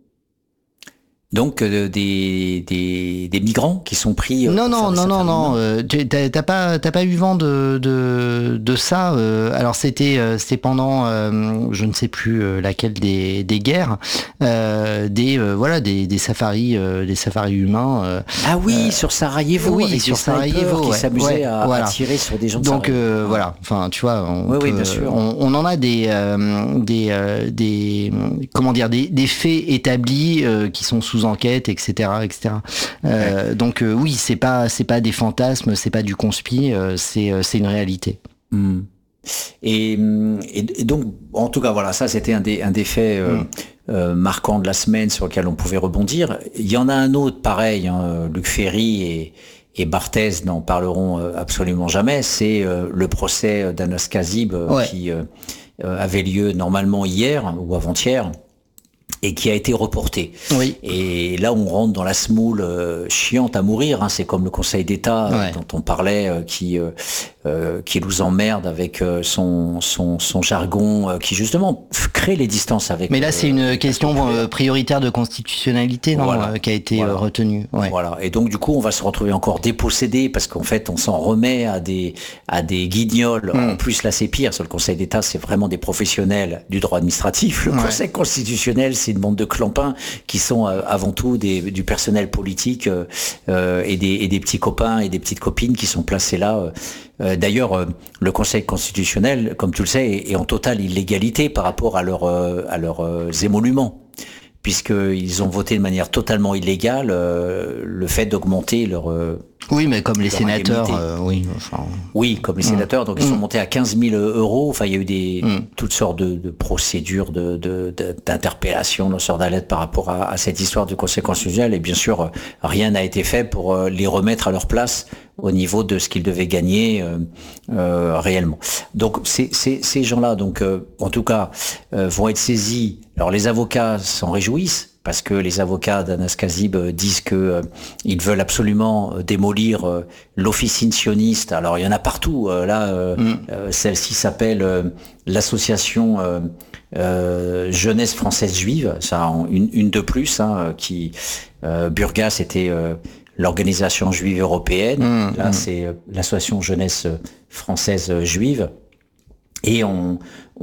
Speaker 1: Donc euh, des, des des migrants qui sont pris. Euh,
Speaker 2: non non non non non. Euh, t'as, t'as pas t'as pas eu vent de de de ça. Euh, alors c'était euh, c'était pendant euh, je ne sais plus euh, laquelle des des guerres euh, des euh, voilà des des safaris euh, des safaris humains. Euh,
Speaker 1: ah oui,
Speaker 2: euh,
Speaker 1: sur Sarajevo.
Speaker 2: Oui,
Speaker 1: avec
Speaker 2: sur Sarajevo
Speaker 1: qui
Speaker 2: ouais,
Speaker 1: s'amusaient
Speaker 2: ouais,
Speaker 1: à,
Speaker 2: voilà.
Speaker 1: à tirer sur des gens. De
Speaker 2: Donc euh,
Speaker 1: ouais.
Speaker 2: voilà. Enfin tu vois. On
Speaker 1: oui,
Speaker 2: peut,
Speaker 1: oui bien sûr.
Speaker 2: On, on en a des euh, des euh, des comment dire des des faits établis euh, qui sont sous enquête, et cetera, et cetera. Euh, ouais. Donc euh, oui, c'est pas c'est pas des fantasmes, c'est pas du conspi, euh, c'est c'est une réalité.
Speaker 1: Mmh. Et, et, et donc, en tout cas, voilà, ça c'était un des un des faits euh, mmh. euh, marquants de la semaine sur lequel on pouvait rebondir. Il y en a un autre pareil, hein, Luc Ferry et et Barthez n'en parleront absolument jamais. C'est euh, le procès d'Anas Kazib euh, ouais. qui euh, avait lieu normalement hier ou avant-hier. Et qui a été reporté.
Speaker 2: Oui.
Speaker 1: Et là, on rentre dans la semoule euh, chiante à mourir. Hein. C'est comme le Conseil d'État ouais. euh, dont on parlait, euh, qui euh, euh, qui nous emmerde avec euh, son son son jargon, euh, qui justement crée les distances avec.
Speaker 2: Mais là, euh, c'est une question euh, prioritaire de constitutionnalité, non, voilà. euh, qui a été voilà. euh, retenue. Ouais.
Speaker 1: Voilà. Et donc, du coup, on va se retrouver encore dépossédé parce qu'en fait, on s'en remet à des à des guignols. Mm. En plus, là, c'est pire. Sur le Conseil d'État, c'est vraiment des professionnels du droit administratif. Le ouais. Conseil constitutionnel, c'est une bande de clampins qui sont euh, avant tout des, du personnel politique euh, et, des, et des petits copains et des petites copines qui sont placés là. Euh, d'ailleurs, euh, le Conseil constitutionnel, comme tu le sais, est, est en totale illégalité par rapport à, leur, euh, à leurs euh, émoluments, puisqu'ils ont voté de manière totalement illégale euh, le fait d'augmenter leur... Euh,
Speaker 2: oui, mais comme les sénateurs, euh, oui. Enfin...
Speaker 1: Oui, comme les mmh. sénateurs, donc ils mmh. sont montés à quinze mille euros. Enfin, il y a eu des mmh. toutes sortes de, de procédures, de, de, de, d'interpellation, de lanceurs d'alerte par rapport à, à cette histoire du Conseil constitutionnel. Et bien sûr, rien n'a été fait pour les remettre à leur place au niveau de ce qu'ils devaient gagner euh, euh, réellement. Donc, ces, ces, ces gens-là, donc, euh, en tout cas, euh, vont être saisis. Alors, les avocats s'en réjouissent, parce que les avocats d'Anas Kazib disent que euh, ils veulent absolument démolir euh, l'officine sioniste. Alors il y en a partout. Euh, là, euh, mm. euh, celle-ci s'appelle euh, l'association euh, euh, Jeunesse française juive. Ça, une, une de plus. Hein, qui euh, Burgas était euh, l'organisation juive européenne. Mm. Là, mm. c'est euh, l'association Jeunesse française juive. Et on,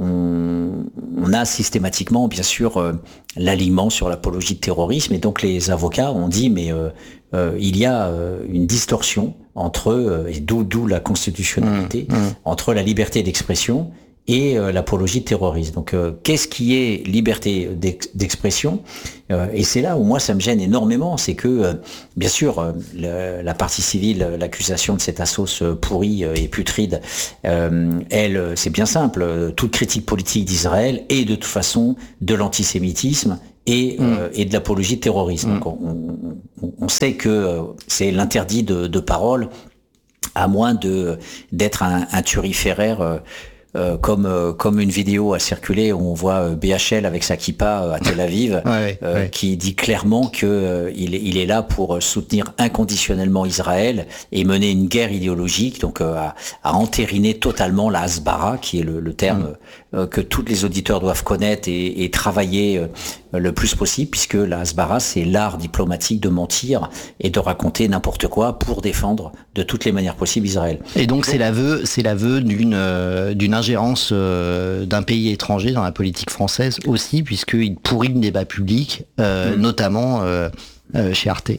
Speaker 1: on, on a systématiquement, bien sûr, euh, l'alignement sur l'apologie de terrorisme. Et donc les avocats ont dit, mais euh, euh, il y a euh, une distorsion entre, euh, et d'où, d'où la constitutionnalité,
Speaker 2: Mmh, mmh.
Speaker 1: entre la liberté d'expression et euh, l'apologie de terrorisme. Donc, euh, qu'est-ce qui est liberté d'ex- d'expression euh, Et c'est là où moi, ça me gêne énormément, c'est que, euh, bien sûr, euh, le, la partie civile, l'accusation de cette assos euh, pourrie euh, et putride, euh, elle, euh, c'est bien simple. euh, Toute critique politique d'Israël est de toute façon de l'antisémitisme et,
Speaker 2: Mm.
Speaker 1: euh, et de l'apologie de terrorisme.
Speaker 2: Mm.
Speaker 1: Donc, on, on, on sait que euh, c'est l'interdit de, de parole, à moins de d'être un, un turiféraire. Euh, Euh, comme euh, comme une vidéo a circulé où on voit euh, B H L avec sa kippa euh, à Tel Aviv,
Speaker 2: Ouais,
Speaker 1: euh,
Speaker 2: ouais.
Speaker 1: qui dit clairement que euh, il, est, il est là pour euh, soutenir inconditionnellement Israël et mener une guerre idéologique, donc euh, à, à entériner totalement la hasbara, qui est le, le terme
Speaker 2: Mm.
Speaker 1: euh, que tous les auditeurs doivent connaître et, et travailler euh, le plus possible, puisque la hasbara, c'est l'art diplomatique de mentir et de raconter n'importe quoi pour défendre de toutes les manières possibles Israël.
Speaker 2: Et donc c'est l'aveu, c'est l'aveu d'une euh, d'une ingérence euh, d'un pays étranger dans la politique française aussi, puisqu'il pourrit le débat public, euh,
Speaker 1: Mm.
Speaker 2: notamment euh, euh, chez Arte.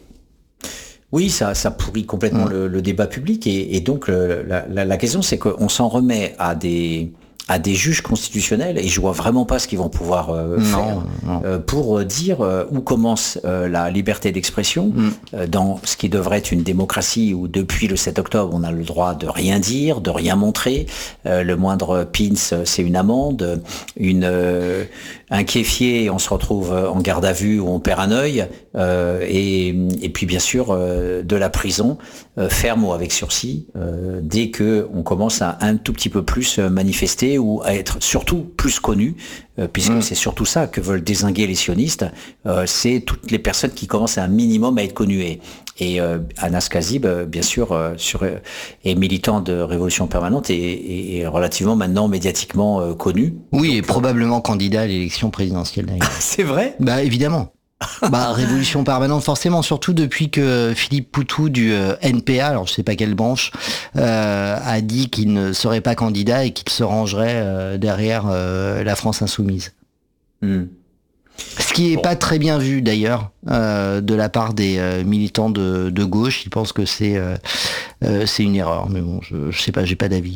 Speaker 1: Oui, ça, ça pourrit complètement
Speaker 2: Mm.
Speaker 1: le, le débat public et, et donc le- la, la, la question c'est qu'on s'en remet à des à des juges constitutionnels et je vois vraiment pas ce qu'ils vont pouvoir euh,
Speaker 2: Non,
Speaker 1: faire
Speaker 2: non.
Speaker 1: euh, pour dire euh, où commence euh, la liberté d'expression
Speaker 2: Mm.
Speaker 1: euh, dans ce qui devrait être une démocratie où depuis le sept octobre on a le droit de rien dire, de rien montrer, euh, le moindre pins euh, c'est une amende, une euh, un kéfier on se retrouve en garde à vue ou on perd un œil euh, et, et puis bien sûr euh, de la prison euh, ferme ou avec sursis euh, dès que on commence à un tout petit peu plus euh, manifester ou à être surtout plus connu euh, puisque
Speaker 2: Mm.
Speaker 1: c'est surtout ça que veulent dézinguer les sionistes, euh, c'est toutes les personnes qui commencent à un minimum à être connues. Et, et euh, Anas Kazib, euh, bien sûr, euh, sur, euh, est militant de Révolution Permanente et, et, et relativement maintenant médiatiquement euh, connu.
Speaker 2: Oui, et probablement candidat à l'élection présidentielle d'ailleurs.
Speaker 1: C'est vrai?
Speaker 2: Bah évidemment. Bah révolution permanente forcément, surtout depuis que Philippe Poutou du euh, N P A, alors je sais pas quelle branche, euh, a dit qu'il ne serait pas candidat et qu'il se rangerait euh, derrière euh, la France insoumise.
Speaker 1: Hmm.
Speaker 2: Ce qui est
Speaker 1: Bon.
Speaker 2: pas très bien vu d'ailleurs euh, de la part des euh, militants de, de gauche. Ils pensent que c'est euh, euh, c'est une erreur, mais bon, je, je sais pas, j'ai pas d'avis.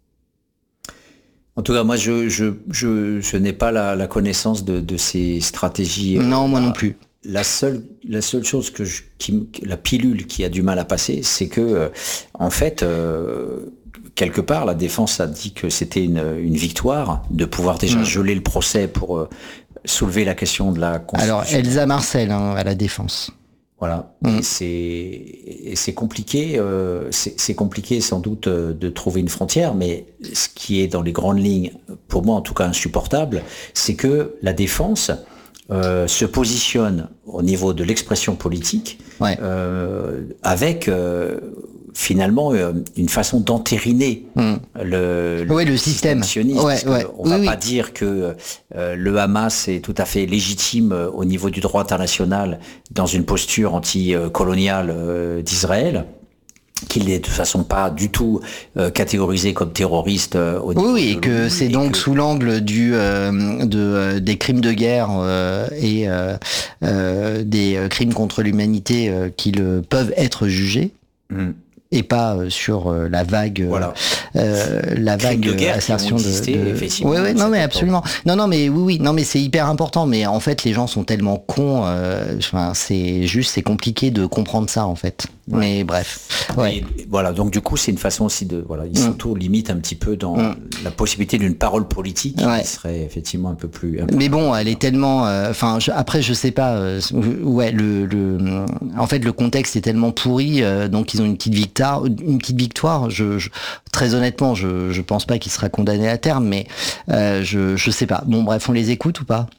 Speaker 1: En tout cas, moi, je, je, je, je n'ai pas la, la connaissance de, de ces stratégies.
Speaker 2: Non, moi
Speaker 1: La-
Speaker 2: non plus.
Speaker 1: La seule, la seule chose que je, qui, m- la pilule qui a du mal à passer, c'est que, euh, en fait, euh, quelque part, la défense a dit que c'était une, une victoire de pouvoir déjà
Speaker 2: Mm.
Speaker 1: geler le procès pour euh, soulever la question de la
Speaker 2: Alors
Speaker 1: constitution.
Speaker 2: Elsa Marcel hein, à la défense.
Speaker 1: Voilà.
Speaker 2: Mm.
Speaker 1: Et c'est et c'est compliqué. Euh, c'est c'est compliqué sans doute euh, de trouver une frontière, mais ce qui est dans les grandes lignes, pour moi en tout cas insupportable, c'est que la défense euh, se positionne au niveau de l'expression politique
Speaker 2: Ouais.
Speaker 1: euh, avec euh, finalement euh, une façon d'entériner
Speaker 2: Mm.
Speaker 1: le,
Speaker 2: Ouais, le système.
Speaker 1: sioniste.
Speaker 2: Ouais,
Speaker 1: parce que
Speaker 2: ouais.
Speaker 1: On
Speaker 2: Oui,
Speaker 1: va
Speaker 2: oui.
Speaker 1: pas dire que euh, le Hamas est tout à fait légitime euh, au niveau du droit international dans une posture anti-coloniale euh, d'Israël, qu'il n'est de toute façon pas du tout euh, catégorisé comme terroriste euh, au niveau
Speaker 2: Oui, oui,
Speaker 1: de
Speaker 2: et que
Speaker 1: l'ONU,
Speaker 2: c'est
Speaker 1: et
Speaker 2: donc
Speaker 1: que-
Speaker 2: sous l'angle du euh, de euh, des crimes de guerre euh, et euh, euh, des euh, crimes contre l'humanité euh, qu'ils euh, peuvent être jugés.
Speaker 1: Hmm.
Speaker 2: Et pas euh, sur euh, la vague, euh,
Speaker 1: Voilà.
Speaker 2: euh, la
Speaker 1: Crimes
Speaker 2: vague
Speaker 1: de guerre qui
Speaker 2: assertion
Speaker 1: ont
Speaker 2: de.
Speaker 1: existé,
Speaker 2: de...
Speaker 1: effectivement,
Speaker 2: Ouais, ouais, non,
Speaker 1: cette
Speaker 2: mais
Speaker 1: époque.
Speaker 2: absolument. Non, non, mais oui, oui, non, mais c'est hyper important. Mais en fait, les gens sont tellement cons. euh, Enfin, c'est juste, c'est compliqué de comprendre ça, en fait.
Speaker 1: Ouais.
Speaker 2: Mais bref. Ouais.
Speaker 1: Et voilà, donc du coup, c'est une façon aussi de. Voilà, ils
Speaker 2: Mm.
Speaker 1: s'auto-limitent un petit peu dans
Speaker 2: Mm.
Speaker 1: la possibilité d'une parole politique
Speaker 2: Ouais.
Speaker 1: qui serait effectivement un peu plus. un peu
Speaker 2: Mais bon, elle est tellement. Enfin, je- après, je sais pas. euh, ouais, le, le. En fait, le contexte est tellement pourri, euh, donc ils ont une petite victoire. Une petite victoire. Je, je- très honnêtement, je, je pense pas qu'il sera condamné à terme, mais euh, je, je sais pas. Bon, bref, on les écoute ou pas?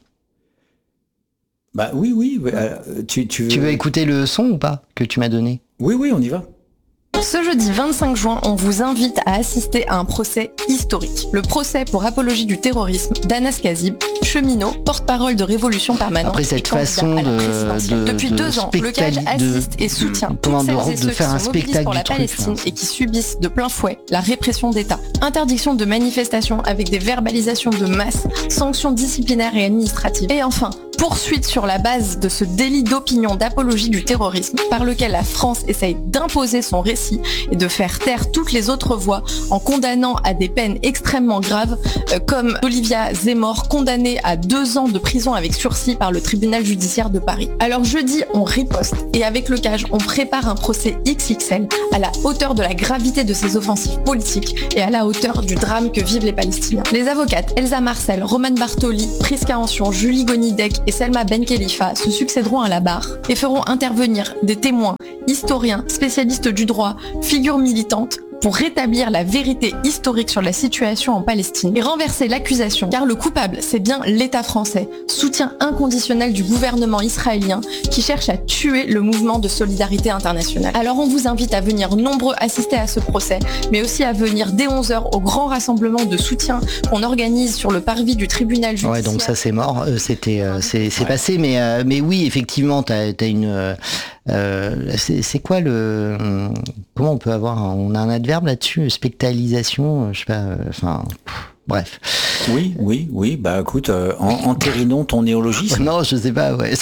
Speaker 1: Bah oui, oui. oui, euh, tu, tu veux.
Speaker 2: Tu veux écouter le son ou pas que tu m'as donné?
Speaker 1: Oui, oui, on y va.
Speaker 9: Ce jeudi vingt-cinq juin, on vous invite à assister à un procès historique. Le procès pour apologie du terrorisme d'Anas Kazib, cheminot, porte-parole de Révolution Permanente.
Speaker 2: Après cette
Speaker 9: et candidat
Speaker 2: façon
Speaker 9: à la
Speaker 2: de-
Speaker 9: présidentielle.
Speaker 2: de-
Speaker 9: Depuis
Speaker 2: de
Speaker 9: deux ans, le CAJ
Speaker 2: spectacle- de-
Speaker 9: assiste et soutient
Speaker 2: comment,
Speaker 9: toutes
Speaker 2: de-
Speaker 9: celles et
Speaker 2: de
Speaker 9: ceux
Speaker 2: faire
Speaker 9: qui
Speaker 2: un
Speaker 9: se mobilisent
Speaker 2: spectacle
Speaker 9: pour la
Speaker 2: du truc,
Speaker 9: Palestine
Speaker 2: là.
Speaker 9: et qui subissent de plein fouet la répression d'État. Interdiction de manifestation avec des verbalisations de masse, sanctions disciplinaires et administratives. Et enfin, poursuite sur la base de ce délit d'opinion d'apologie du terrorisme par lequel la France essaye d'imposer son récit et de faire taire toutes les autres voix en condamnant à des peines extrêmement graves euh, comme Olivia Zemmour condamnée à deux ans de prison avec sursis par le tribunal judiciaire de Paris. Alors jeudi, on riposte et avec le C A G, on prépare un procès X X L à la hauteur de la gravité de ces offensives politiques et à la hauteur du drame que vivent les Palestiniens. Les avocates Elsa Marcel, Romane Bartoli, Priska Ancion, Julie Gonidec et Selma Ben Khelifa se succéderont à la barre et feront intervenir des témoins, historiens, spécialistes du droit, figures militantes pour rétablir la vérité historique sur la situation en Palestine et renverser l'accusation, car le coupable, c'est bien l'État français, soutien inconditionnel du gouvernement israélien qui cherche à tuer le mouvement de solidarité internationale. Alors on vous invite à venir nombreux assister à ce procès, mais aussi à venir dès onze heures au grand rassemblement de soutien qu'on organise sur le parvis du tribunal judiciaire.
Speaker 2: Ouais, donc ça c'est mort, euh, c'était, euh, c'est, c'est ouais. passé, mais, euh, mais oui, effectivement, t'as, t'as une... Euh, Euh, c'est, c'est quoi le... Comment on peut avoir... Un, on a un adverbe là-dessus, spectralisation, je sais pas, enfin... Euh, bref.
Speaker 1: Oui, oui, oui, bah écoute, euh, en, entérinons ton néologisme.
Speaker 2: Non, je sais pas, ouais.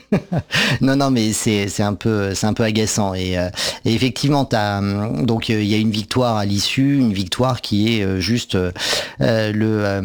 Speaker 2: non, non, mais c'est c'est un peu c'est un peu agaçant et, euh, et effectivement t'as donc il euh, y a une victoire à l'issue, une victoire qui est euh, juste euh, le, euh,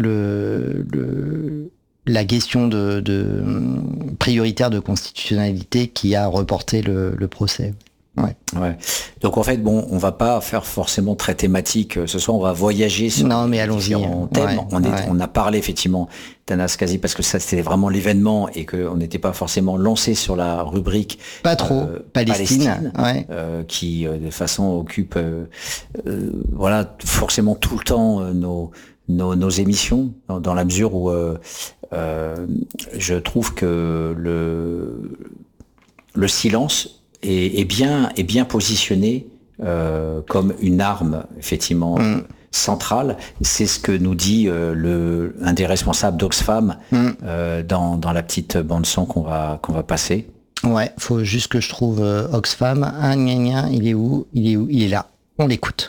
Speaker 2: le le la question de, de prioritaire de constitutionnalité qui a reporté le, le procès. Ouais.
Speaker 1: Ouais. Donc en fait, bon, on va pas faire forcément très thématique ce soir, on va voyager sur
Speaker 2: non, mais allons-y.
Speaker 1: différents thèmes.
Speaker 2: Ouais,
Speaker 1: on, est,
Speaker 2: ouais.
Speaker 1: on a parlé effectivement d'Anas Kazi parce que ça c'était vraiment l'événement et qu'on n'était pas forcément lancé sur la rubrique
Speaker 2: pas trop
Speaker 1: euh,
Speaker 2: Palestine,
Speaker 1: Palestine
Speaker 2: ouais.
Speaker 1: euh, qui euh, de façon occupe euh, euh, voilà forcément tout le temps euh, nos, nos nos émissions dans, dans la mesure où euh, euh, je trouve que le le silence est, est bien est bien positionné euh, comme une arme effectivement mm. centrale. C'est ce que nous dit euh, le un des responsables d'Oxfam mm. euh, dans dans la petite bande son qu'on va qu'on va passer.
Speaker 2: Ouais, faut juste que je trouve euh, Oxfam. Ah, gna, gna, il est où? Il est où? Il est là. On l'écoute.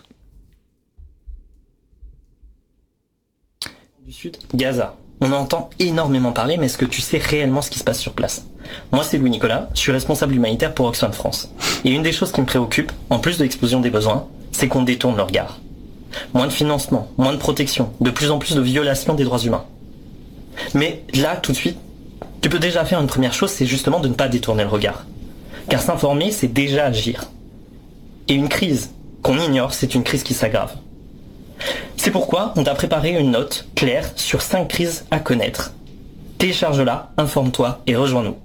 Speaker 10: Du Sud, Gaza. On entend énormément parler, mais est-ce que tu sais réellement ce qui se passe sur place? Moi, c'est Louis Nicolas, je suis responsable humanitaire pour Oxfam France. Et une des choses qui me préoccupe, en plus de l'explosion des besoins, c'est qu'on détourne le regard. Moins de financement, moins de protection, de plus en plus de violations des droits humains. Mais là, tout de suite, tu peux déjà faire une première chose, c'est justement de ne pas détourner le regard. Car s'informer, c'est déjà agir. Et une crise qu'on ignore, c'est une crise qui s'aggrave. C'est pourquoi on t'a préparé une note claire sur cinq crises à connaître. Télécharge-la, informe-toi et rejoins-nous.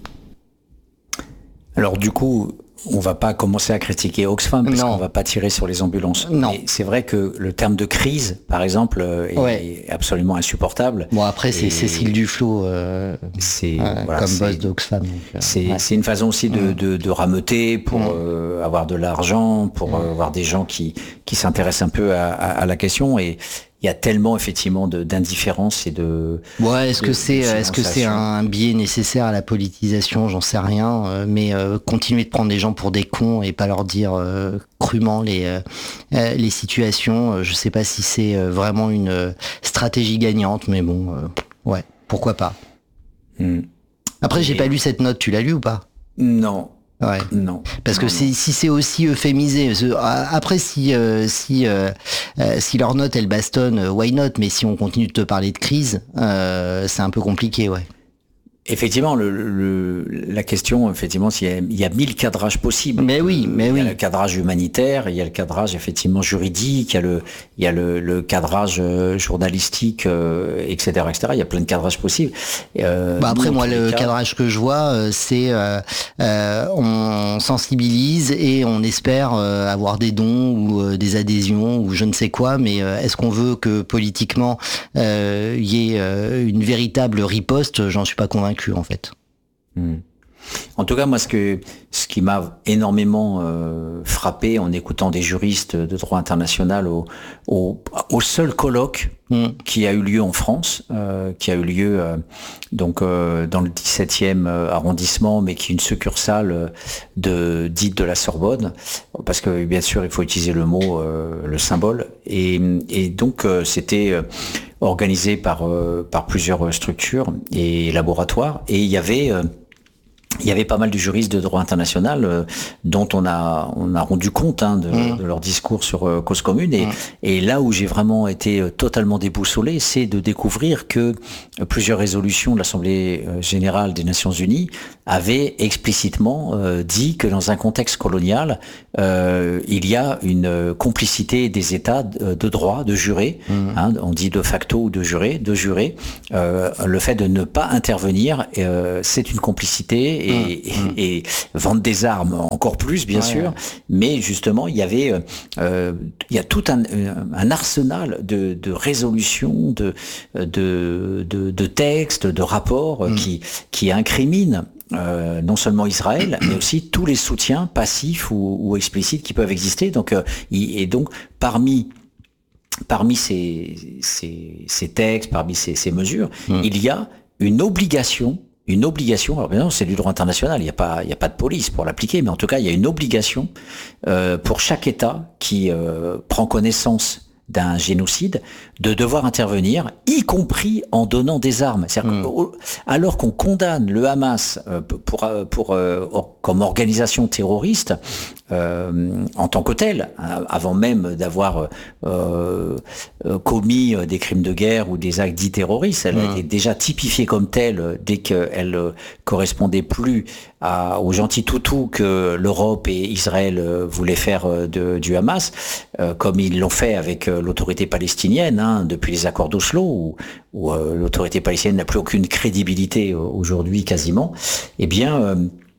Speaker 1: Alors du coup, on va pas commencer à critiquer Oxfam parce non. qu'on va pas tirer sur les ambulances.
Speaker 2: Non.
Speaker 1: Mais c'est vrai que le terme de crise, par exemple, est, ouais. est absolument insupportable.
Speaker 2: Bon après c'est et Cécile Duflot, euh,
Speaker 1: c'est
Speaker 2: euh,
Speaker 1: voilà,
Speaker 2: comme
Speaker 1: c'est,
Speaker 2: boss d'Oxfam. Donc, euh,
Speaker 1: c'est,
Speaker 2: ouais.
Speaker 1: c'est une façon aussi de, mmh. de, de rameuter pour mmh. euh, avoir de l'argent, pour mmh. euh, avoir des gens qui qui s'intéressent un peu à, à, à la question et il y a tellement effectivement de, d'indifférence et de.
Speaker 2: Ouais, est-ce
Speaker 1: de,
Speaker 2: que c'est,
Speaker 1: de
Speaker 2: est-ce que c'est un biais nécessaire à la politisation? J'en sais rien. Euh, mais euh, continuer de prendre des gens pour des cons et pas leur dire euh, crûment les euh, les situations. Euh, je sais pas si c'est euh, vraiment une euh, stratégie gagnante, mais bon, euh, ouais, pourquoi pas.
Speaker 1: Mmh.
Speaker 2: Après, j'ai
Speaker 1: et...
Speaker 2: pas lu cette note. Tu l'as lu ou pas?
Speaker 1: Non.
Speaker 2: Ouais.
Speaker 1: Non.
Speaker 2: Parce
Speaker 1: non,
Speaker 2: que
Speaker 1: non.
Speaker 2: si, si c'est aussi euphémisé, après si euh, si euh, si leur note elle bastonne, why not? Mais si on continue de te parler de crise, euh, c'est un peu compliqué, ouais.
Speaker 1: Effectivement, le, le, la question, effectivement, il y, a, il y a mille cadrages possibles.
Speaker 2: Mais oui, mais
Speaker 1: il
Speaker 2: oui.
Speaker 1: Il y a le cadrage humanitaire, il y a le cadrage effectivement juridique, il y a le, il y a le, le cadrage journalistique, euh, et cetera, et cetera. Il y a plein de cadrages possibles.
Speaker 2: Euh, bah après, moi, le cas... cadrage que je vois, c'est euh, euh, on sensibilise et on espère euh, avoir des dons ou euh, des adhésions ou je ne sais quoi. Mais euh, est-ce qu'on veut que politiquement il euh, y ait euh, une véritable riposte? J'en suis pas convaincu. En fait.
Speaker 1: Mmh. En tout cas, moi, ce que ce qui m'a énormément euh, frappé en écoutant des juristes de droit international au au, au seul colloque mmh. qui a eu lieu en France, euh, qui a eu lieu euh, donc euh, dans le dix-septième arrondissement, mais qui est une succursale de dite de la Sorbonne, parce que bien sûr, il faut utiliser le mot, euh, le symbole, et et donc euh, c'était euh, organisé par, euh, par plusieurs structures et laboratoires. Et il y avait... Euh, Il y avait pas mal de juristes de droit international euh, dont on a on a rendu compte hein, de, mmh. de leur discours sur euh, cause commune et, mmh. et là où j'ai vraiment été euh, totalement déboussolé, c'est de découvrir que euh, plusieurs résolutions de l'Assemblée euh, générale des Nations Unies avaient explicitement euh, dit que dans un contexte colonial, euh, il y a une euh, complicité des États de, de droit, de jurés, mmh. hein, on dit de facto ou de jurés, de jurés. Euh, le fait de ne pas intervenir, euh, c'est une complicité. Et, et, mmh. et vendre des armes encore plus, bien ouais, sûr. Ouais. Mais justement, il y avait, euh, il y a tout un, un arsenal de, de résolutions, de, de, de, de textes, de rapports mmh. qui, qui incriminent Euh, non seulement Israël, mais aussi tous les soutiens passifs ou, ou explicites qui peuvent exister. Donc, euh, et donc, parmi parmi ces, ces, ces textes, parmi ces, ces mesures, mmh. il y a une obligation. Une obligation, alors bien sûr c'est du droit international, il n'y a pas, il n'y a pas de police pour l'appliquer, mais en tout cas il y a une obligation euh, pour chaque État qui euh, prend connaissance d'un génocide de devoir intervenir, y compris en donnant des armes. C'est-à-dire mmh. que, alors qu'on condamne le Hamas euh, pour, pour, euh, comme organisation terroriste euh, en tant que telle, avant même d'avoir euh, commis des crimes de guerre ou des actes dits terroristes, elle mmh. était déjà typifiée comme telle dès qu'elle correspondait plus à, aux gentils toutous que l'Europe et Israël voulaient faire de, du Hamas, euh, comme ils l'ont fait avec l'autorité palestinienne hein, depuis les accords d'Oslo, où, où euh, l'autorité palestinienne n'a plus aucune crédibilité aujourd'hui quasiment. Eh bien, euh,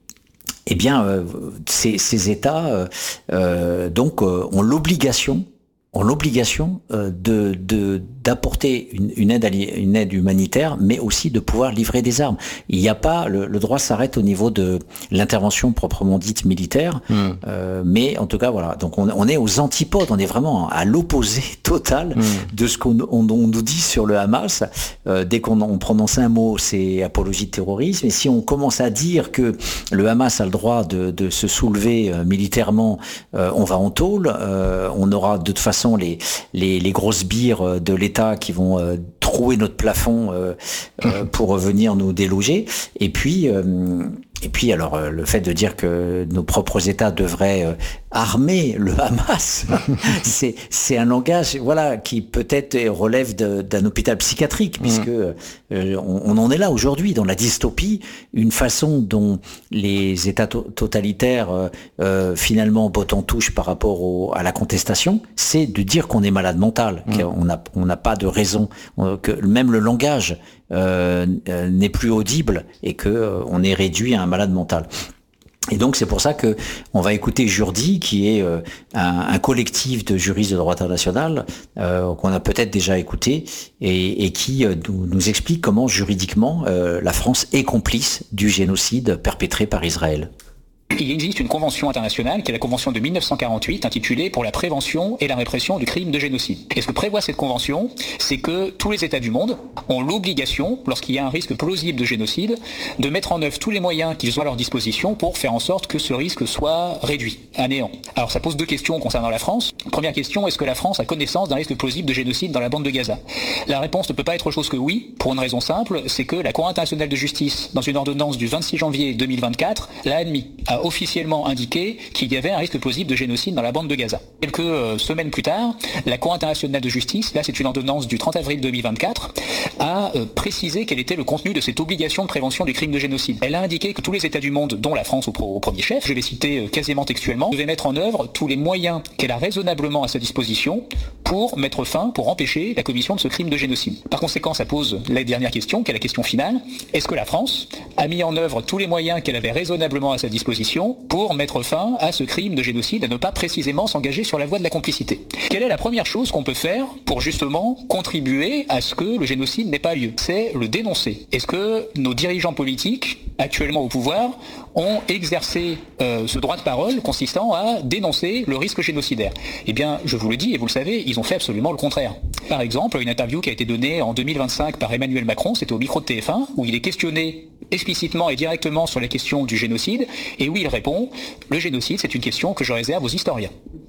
Speaker 1: eh bien, euh, ces, ces États euh, euh, donc euh, ont l'obligation, ont l'obligation euh, de, de d'apporter une, une aide une aide humanitaire, mais aussi de pouvoir livrer des armes. Il n'y a pas le, le droit s'arrête au niveau de l'intervention proprement dite militaire, mmh. euh, mais en tout cas voilà. Donc on, on est aux antipodes, on est vraiment à l'opposé total mmh. de ce qu'on on, on nous dit sur le Hamas. Euh, dès qu'on on prononce un mot, c'est apologie de terrorisme. Et si on commence à dire que le Hamas a le droit de, de se soulever euh, militairement, euh, on va en tôle. Euh, on aura de toute façon les les, les grosses bires de l'État qui vont euh, trouer notre plafond euh, euh, pour venir nous déloger. Et puis, euh, et puis alors euh, le fait de dire que nos propres États devraient euh, armer le Hamas, c'est c'est un langage voilà qui peut-être relève de, d'un hôpital psychiatrique, puisque euh, on, on en est là aujourd'hui dans la dystopie, une façon dont les États to- totalitaires euh, euh, finalement bottent en touche par rapport au, à la contestation, c'est de dire qu'on est malade mental, mmh. qu'on n'a on n'a pas de raison, que même le langage euh, n'est plus audible et que euh, on est réduit à un malade mental. Et donc c'est pour ça que on va écouter Jurdi, qui est euh, un, un collectif de juristes de droit international euh, qu'on a peut-être déjà écouté et, et qui euh, nous, nous explique comment juridiquement euh, la France est complice du génocide perpétré par Israël.
Speaker 11: Il existe une convention internationale qui est la convention de mille neuf cent quarante-huit intitulée pour la prévention et la répression du crime de génocide. Et ce que prévoit cette convention, c'est que tous les États du monde ont l'obligation, lorsqu'il y a un risque plausible de génocide, de mettre en œuvre tous les moyens qu'ils ont à leur disposition pour faire en sorte que ce risque soit réduit à néant. Alors ça pose deux questions concernant la France. Première question, est-ce que la France a connaissance d'un risque plausible de génocide dans la bande de Gaza ? La réponse ne peut pas être autre chose que oui, pour une raison simple, c'est que la Cour internationale de justice, dans une ordonnance du vingt-six janvier deux mille vingt-quatre, l'a admis, a officiellement indiqué qu'il y avait un risque plausible de génocide dans la bande de Gaza. Quelques euh, semaines plus tard, la Cour internationale de justice, là c'est une ordonnance du trente avril deux mille vingt-quatre, a euh, précisé quel était le contenu de cette obligation de prévention du crime de génocide. Elle a indiqué que tous les États du monde, dont la France au, pro- au premier chef, je vais citer euh, quasiment textuellement, devaient mettre en œuvre tous les moyens qu'elle a raisonnablement à sa disposition pour mettre fin, pour empêcher la commission de ce crime de génocide. Par conséquent, ça pose la dernière question, qui est la question finale. Est-ce que la France a mis en œuvre tous les moyens qu'elle avait raisonnablement à sa disposition pour mettre fin à ce crime de génocide, à ne pas précisément s'engager sur la voie de la complicité? Quelle est la première chose qu'on peut faire pour justement contribuer à ce que le génocide n'ait pas lieu? C'est le dénoncer. Est-ce que nos dirigeants politiques, actuellement au pouvoir, ont exercé euh, ce droit de parole consistant à dénoncer le risque génocidaire? Eh bien, je vous le dis et vous le savez, ils ont fait absolument le contraire. Par exemple, une interview qui a été donnée en deux mille vingt-cinq par Emmanuel Macron, c'était au micro de T F un, où il est questionné explicitement et directement sur la question du génocide, et où il répond « Le génocide, c'est une question que je réserve aux historiens ».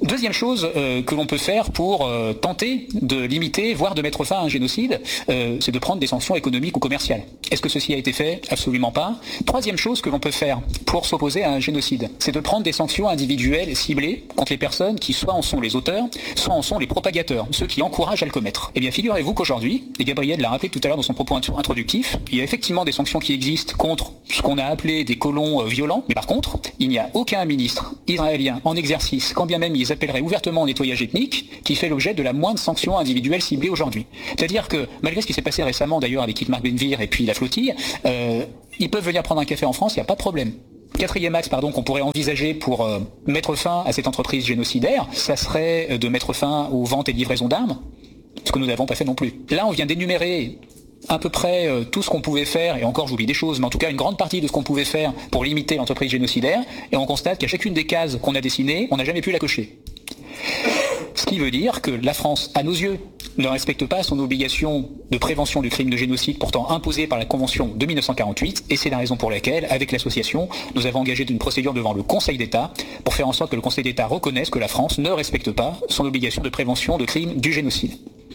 Speaker 11: Deuxième chose euh, que l'on peut faire pour euh, tenter de limiter, voire de mettre fin à un génocide, euh, c'est de prendre des sanctions économiques ou commerciales. Est-ce que ceci a été fait? Absolument pas. Troisième chose que l'on peut faire pour s'opposer à un génocide, c'est de prendre des sanctions individuelles ciblées contre les personnes qui soit en sont les auteurs, soit en sont les propagateurs, ceux qui encouragent à le commettre. Eh bien, figurez-vous qu'aujourd'hui, et Gabriel l'a rappelé tout à l'heure dans son propos introductif, il y a effectivement des sanctions qui existent contre ce qu'on a appelé des colons euh, violents, mais par contre, il n'y a aucun ministre israélien en exercice, quand bien même ils appelleraient ouvertement au nettoyage ethnique, qui fait l'objet de la moindre sanction individuelle ciblée aujourd'hui. C'est-à-dire que, malgré ce qui s'est passé récemment d'ailleurs avec Itamar Ben-Gvir et puis la flottille, euh, ils peuvent venir prendre un café en France, il n'y a pas de problème. Quatrième axe, pardon, qu'on pourrait envisager pour euh, mettre fin à cette entreprise génocidaire, ça serait de mettre fin aux ventes et livraisons d'armes, ce que nous n'avons pas fait non plus. Là, on vient d'énumérer à peu près euh, tout ce qu'on pouvait faire, et encore j'oublie des choses, mais en tout cas une grande partie de ce qu'on pouvait faire pour limiter l'entreprise génocidaire, et on constate qu'à chacune des cases qu'on a dessinées, on n'a jamais pu la cocher. Ce qui veut dire que la France, à nos yeux, ne respecte pas son obligation de prévention du crime de génocide pourtant imposée par la Convention de mille neuf cent quarante-huit, et c'est la raison pour laquelle, avec l'association, nous avons engagé une procédure devant le Conseil d'État pour faire en sorte que le Conseil d'État reconnaisse que la France ne respecte pas son obligation de prévention de crime du génocide.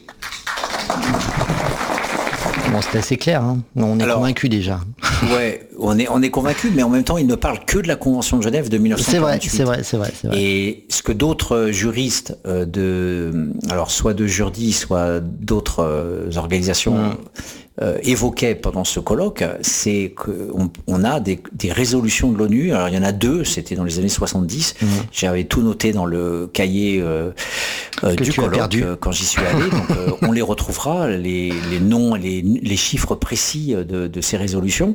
Speaker 2: Bon, c'est assez clair, hein. On est convaincus déjà.
Speaker 1: Ouais, on est, on est convaincus, mais en même temps, il ne parle que de la Convention de Genève de mille neuf cent quarante-huit.
Speaker 2: C'est vrai, c'est vrai, c'est vrai, c'est vrai.
Speaker 1: Et ce que d'autres juristes euh, de, alors soit de Jurdi, soit d'autres euh, organisations mmh. euh, évoquaient pendant ce colloque, c'est qu'on on a des, des résolutions de l'ONU. Alors il y en a deux, c'était dans les années soixante-dix. Mmh. J'avais tout noté dans le cahier euh, euh, du colloque euh, quand j'y suis allé. Donc euh, on les retrouvera, les, les noms, les, les chiffres précis de, de ces résolutions,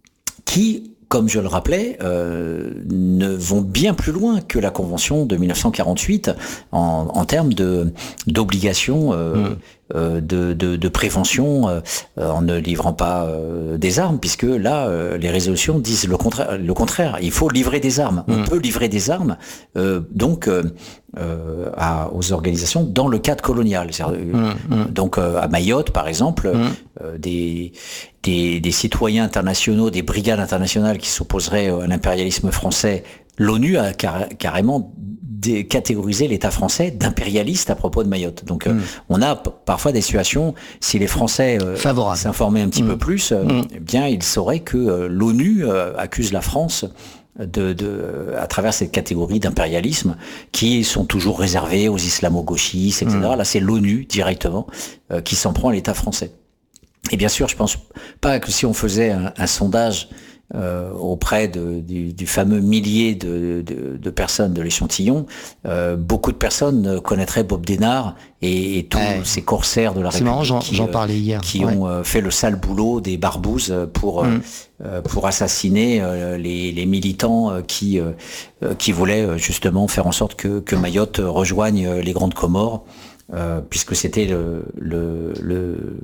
Speaker 1: qui, comme je le rappelais, euh, ne vont bien plus loin que la Convention de mille neuf cent quarante-huit en, en termes de d'obligation euh, mmh. euh, de, de, de prévention euh, en ne livrant pas euh, des armes, puisque là, euh, les résolutions disent le contraire. Le contraire, il faut livrer des armes. Mmh. On peut livrer des armes, euh, donc euh, euh, à, aux organisations dans le cadre colonial. Mmh. Donc euh, à Mayotte, par exemple, mmh. euh, des Des, des citoyens internationaux, des brigades internationales qui s'opposeraient à l'impérialisme français, l'ONU a car, carrément catégorisé l'État français d'impérialiste à propos de Mayotte. Donc mmh. euh, on a p- parfois des situations, si les Français euh, s'informaient un petit mmh. peu plus, euh, mmh. eh bien ils sauraient que euh, l'ONU euh, accuse la France De, de, à travers cette catégorie d'impérialisme qui sont toujours réservés aux islamo-gauchistes, et cetera. Mmh. Là, c'est l'ONU directement euh, qui s'en prend à l'État français. Et bien sûr, je pense pas que si on faisait un, un sondage euh, auprès de, du, du fameux millier de, de, de personnes de l'échantillon, euh, beaucoup de personnes connaîtraient Bob Denard et, et tous ouais. ces corsaires de la
Speaker 2: C'est
Speaker 1: République
Speaker 2: marrant, j'en,
Speaker 1: qui,
Speaker 2: j'en parlais hier.
Speaker 1: qui ouais. ont euh, fait le sale boulot des barbouzes pour mmh. euh, pour assassiner euh, les, les militants euh, qui euh, qui voulaient justement faire en sorte que, que Mayotte rejoigne les Grandes Comores. Euh, puisque c'était le, le, le,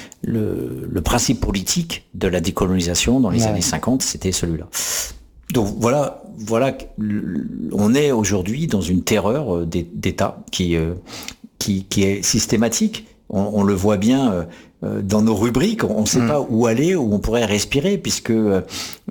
Speaker 1: le, le principe politique de la décolonisation dans les ouais. années cinquante, c'était celui-là. Donc voilà, voilà, on est aujourd'hui dans une terreur d'État qui, qui, qui est systématique. On, on le voit bien euh, dans nos rubriques, on ne sait mmh. pas où aller, où on pourrait respirer, puisque euh,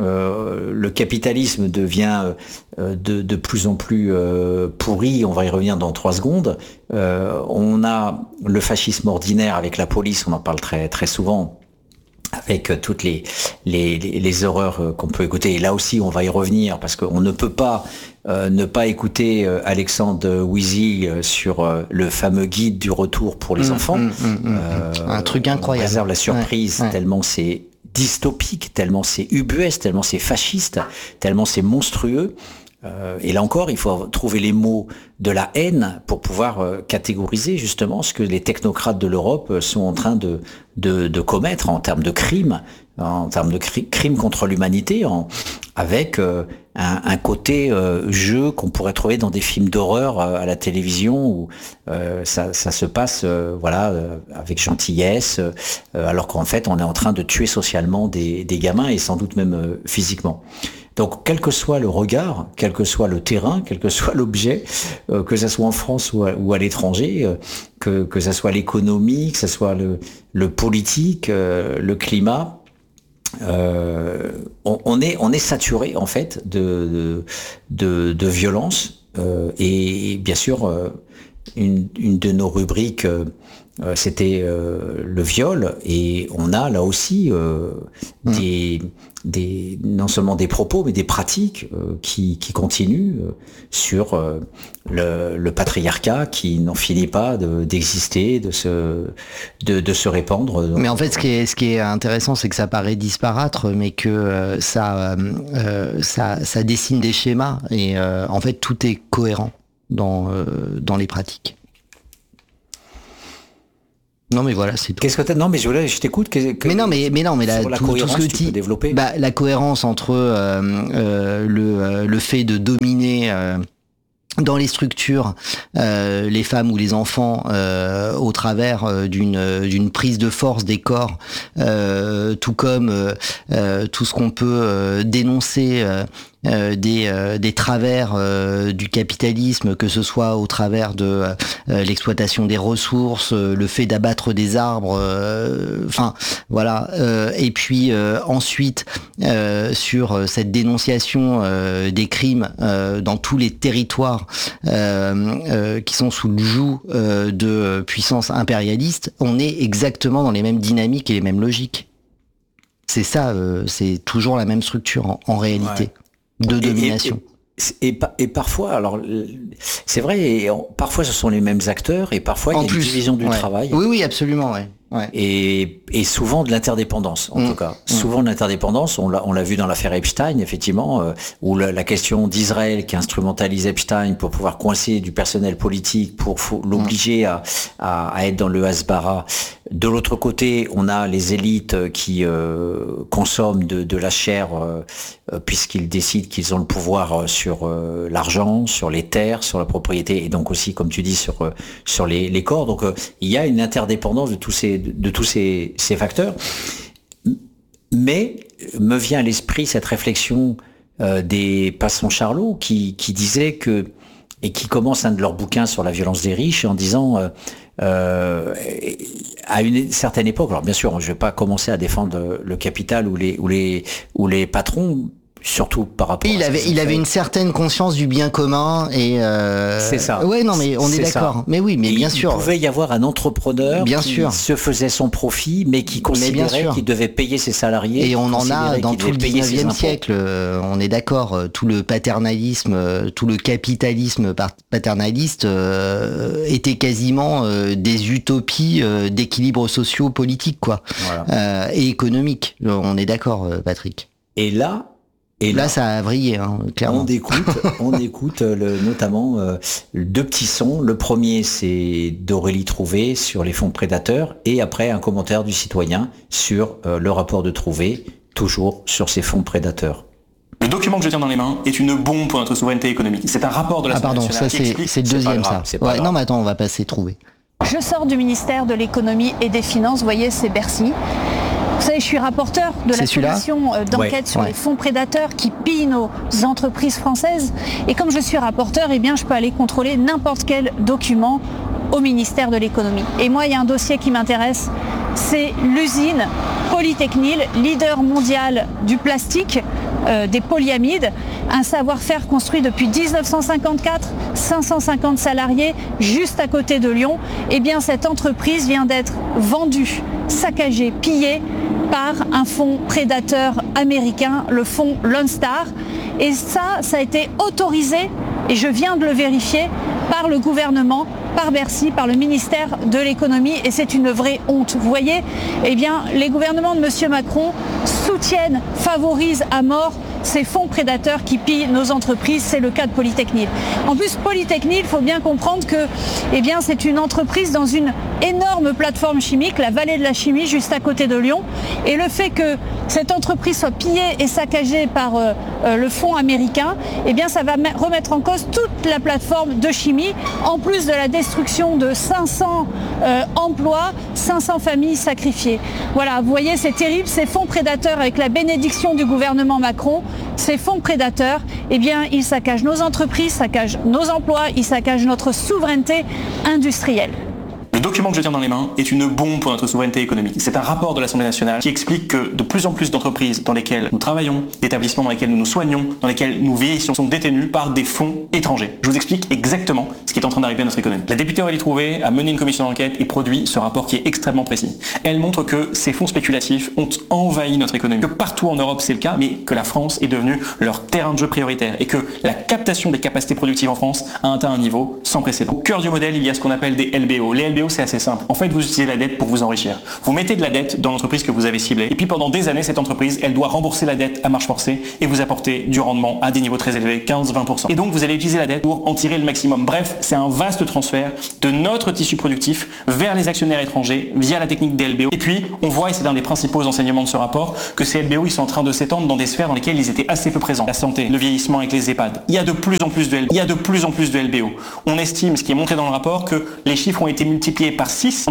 Speaker 1: le capitalisme devient euh, de, de plus en plus euh, pourri. On va y revenir dans trois secondes. Euh, on a le fascisme ordinaire avec la police, on en parle très très souvent, avec toutes les, les, les horreurs qu'on peut écouter. Et là aussi, on va y revenir, parce qu'on ne peut pas euh, ne pas écouter euh, Alexandre Wheezy euh, sur euh, le fameux guide du retour pour les mmh, enfants. Mmh, mmh, euh,
Speaker 2: un truc incroyable.
Speaker 1: On réserve la surprise, ouais, ouais. tellement c'est dystopique, tellement c'est ubuesque, tellement c'est fasciste, tellement c'est monstrueux. Euh, et là encore, il faut trouver les mots de la haine pour pouvoir euh, catégoriser justement ce que les technocrates de l'Europe sont en train de, de, de commettre en termes de crimes, en termes de cri- crimes contre l'humanité, en, avec euh, un, un côté euh, jeu qu'on pourrait trouver dans des films d'horreur euh, à la télévision où euh, ça, ça se passe euh, voilà euh, avec gentillesse, euh, alors qu'en fait on est en train de tuer socialement des, des gamins et sans doute même euh, physiquement. Donc, quel que soit le regard, quel que soit le terrain, quel que soit l'objet, euh, que ça soit en France ou à, ou à l'étranger, euh, que, que ça soit l'économie, que ça soit le, le politique, euh, le climat, euh, on, on est on est saturé en fait de de, de, de violence Euh, et bien sûr, euh, une, une de nos rubriques, euh, euh, c'était euh, le viol. Et on a là aussi euh, mmh. des, des, non seulement des propos, mais des pratiques euh, qui, qui continuent euh, sur euh, le, le patriarcat qui n'en finit pas de, d'exister, de se, de, de se répandre.
Speaker 2: Mais en fait, ce qui est, ce qui est intéressant, c'est que ça paraît disparate, mais que euh, ça, euh, ça, ça dessine des schémas. Et euh, en fait, tout est cohérent dans, euh, dans les pratiques. Non mais voilà, c'est tout.
Speaker 1: Qu'est-ce que t'as... Non mais je, je t'écoute. Que, que...
Speaker 2: Mais non mais mais non mais la,
Speaker 1: la
Speaker 2: tout, tout ce que
Speaker 1: tu peux développer.
Speaker 2: Bah, la cohérence entre euh, euh, le euh, le fait de dominer euh, dans les structures euh, les femmes ou les enfants euh, au travers euh, d'une d'une prise de force des corps, euh, tout comme euh, euh, tout ce qu'on peut euh, dénoncer. Euh, Euh, des, euh, des travers euh, du capitalisme, que ce soit au travers de euh, l'exploitation des ressources, euh, le fait d'abattre des arbres, enfin euh, voilà. Euh, et puis euh, ensuite euh, sur cette dénonciation euh, des crimes euh, dans tous les territoires euh, euh, qui sont sous le joug euh, de puissances impérialistes, on est exactement dans les mêmes dynamiques et les mêmes logiques. C'est ça, euh, c'est toujours la même structure en, en réalité. Ouais. De domination.
Speaker 1: Et, et, et, et parfois, alors c'est vrai, et on, parfois ce sont les mêmes acteurs et parfois en il y a plus, une division du
Speaker 2: ouais.
Speaker 1: travail.
Speaker 2: Oui, oui, absolument, ouais. Ouais.
Speaker 1: Et, et souvent de l'interdépendance, en mmh. tout cas. Mmh. Souvent de l'interdépendance, on l'a, on l'a vu dans l'affaire Epstein, effectivement, euh, où la, la question d'Israël qui instrumentalise Epstein pour pouvoir coincer du personnel politique, pour faut, l'obliger mmh. à, à, à être dans le Hasbara. De l'autre côté, on a les élites qui euh, consomment de, de la chair euh, puisqu'ils décident qu'ils ont le pouvoir sur euh, l'argent, sur les terres, sur la propriété et donc aussi, comme tu dis, sur euh, sur les, les corps. Donc euh, il y a une interdépendance de tous ces de, de tous ces, ces facteurs. Mais me vient à l'esprit cette réflexion euh, des Passon Charlot qui qui disait que et qui commence un de leurs bouquins sur la violence des riches en disant euh, Euh, à une certaine époque, alors bien sûr, je vais pas commencer à défendre le capital ou les ou les ou les patrons, surtout par rapport.
Speaker 2: Il
Speaker 1: à
Speaker 2: avait il avait une certaine conscience du bien commun et. Euh...
Speaker 1: C'est ça.
Speaker 2: Ouais, non, mais on est, est d'accord. Ça. Mais oui, mais
Speaker 1: et
Speaker 2: bien
Speaker 1: il
Speaker 2: sûr.
Speaker 1: Il pouvait y avoir un entrepreneur
Speaker 2: bien
Speaker 1: qui
Speaker 2: sûr.
Speaker 1: se faisait son profit, mais qui considérait qu'il devait payer ses salariés.
Speaker 2: Et on en a dans tout le dix-neuvième siècle. Euh, on est d'accord. Tout le paternalisme, euh, tout le capitalisme paternaliste euh, était quasiment euh, des utopies euh, d'équilibre socio-politique, quoi, voilà. euh, et économique. On est d'accord, Patrick.
Speaker 1: Et là.
Speaker 2: Et là, là, ça a vrillé, hein, clairement.
Speaker 1: On écoute, on écoute le, notamment euh, deux petits sons. Le premier, c'est d'Aurélie Trouvé sur les fonds prédateurs, et après un commentaire du citoyen sur euh, le rapport de Trouvé, toujours sur ces fonds prédateurs.
Speaker 12: Le document que je tiens dans les mains est une bombe pour notre souveraineté économique. C'est un rapport de la
Speaker 2: Ah pardon, ça c'est, c'est le deuxième, ça. Ouais, non, mais attends, on va passer Trouvé.
Speaker 8: Je sors du ministère de l'économie et des finances. Vous voyez, c'est Bercy. Vous savez, je suis rapporteur de la commission d'enquête ouais, sur ouais. les fonds prédateurs qui pillent nos entreprises françaises. Et comme je suis rapporteur, eh bien, je peux aller contrôler n'importe quel document au ministère de l'économie. Et moi, il y a un dossier qui m'intéresse, c'est l'usine Polytechnil, leader mondial du plastique, euh, des polyamides, un savoir-faire construit depuis dix-neuf cent cinquante-quatre, cinq cent cinquante salariés, juste à côté de Lyon. Eh bien, cette entreprise vient d'être vendue, saccagée, pillée par un fonds prédateur américain, le fonds Lone Star. Et ça, ça a été autorisé, et je viens de le vérifier, par le gouvernement, par Bercy, par le ministère de l'économie, et c'est une vraie honte. Vous voyez, eh bien, les gouvernements de M. Macron soutiennent, favorisent à mort ces fonds prédateurs qui pillent nos entreprises. C'est le cas de Polytechnil. En plus, Polytechnil, il faut bien comprendre que eh bien, c'est une entreprise dans une énorme plateforme chimique, la vallée de la chimie, juste à côté de Lyon. Et le fait que cette entreprise soit pillée et saccagée par euh, euh, le fonds américain, eh bien, ça va remettre en cause toute la plateforme de chimie, en plus de la destruction de cinq cents euh, emplois, cinq cents familles sacrifiées. Voilà, vous voyez, c'est terrible. Ces fonds prédateurs, avec la bénédiction du gouvernement Macron, ces fonds prédateurs, eh bien, ils saccagent nos entreprises, saccagent nos emplois, ils saccagent notre souveraineté industrielle.
Speaker 12: Le Le document que je tiens dans les mains est une bombe pour notre souveraineté économique. C'est un rapport de l'Assemblée nationale qui explique que de plus en plus d'entreprises dans lesquelles nous travaillons, d'établissements dans lesquels nous nous soignons, dans lesquels nous vieillissons, sont détenus par des fonds étrangers. Je vous explique exactement ce qui est en train d'arriver à notre économie. La députée Aurélie Trouvé a mené une commission d'enquête et produit ce rapport qui est extrêmement précis. Elle montre que ces fonds spéculatifs ont envahi notre économie, que partout en Europe c'est le cas, mais que la France est devenue leur terrain de jeu prioritaire et que la captation des capacités productives en France a atteint un niveau sans précédent. Au cœur du modèle, il y a ce qu'on appelle des L B O. Les L B O, c'est assez simple. En fait, vous utilisez la dette pour vous enrichir. Vous mettez de la dette dans l'entreprise que vous avez ciblée et puis pendant des années, cette entreprise, elle doit rembourser la dette à marche forcée et vous apporter du rendement à des niveaux très élevés, quinze à vingt pour cent. Et donc, vous allez utiliser la dette pour en tirer le maximum. Bref, c'est un vaste transfert de notre tissu productif vers les actionnaires étrangers via la technique des L B O. Et puis, on voit, et c'est un des principaux enseignements de ce rapport, que ces L B O, ils sont en train de s'étendre dans des sphères dans lesquelles ils étaient assez peu présents. La santé, le vieillissement avec les EHPAD. Il y a de plus en plus de L B O. Il y a de plus en plus de L B O. On estime, ce qui est montré dans le rapport, que les chiffres ont été multipliés par six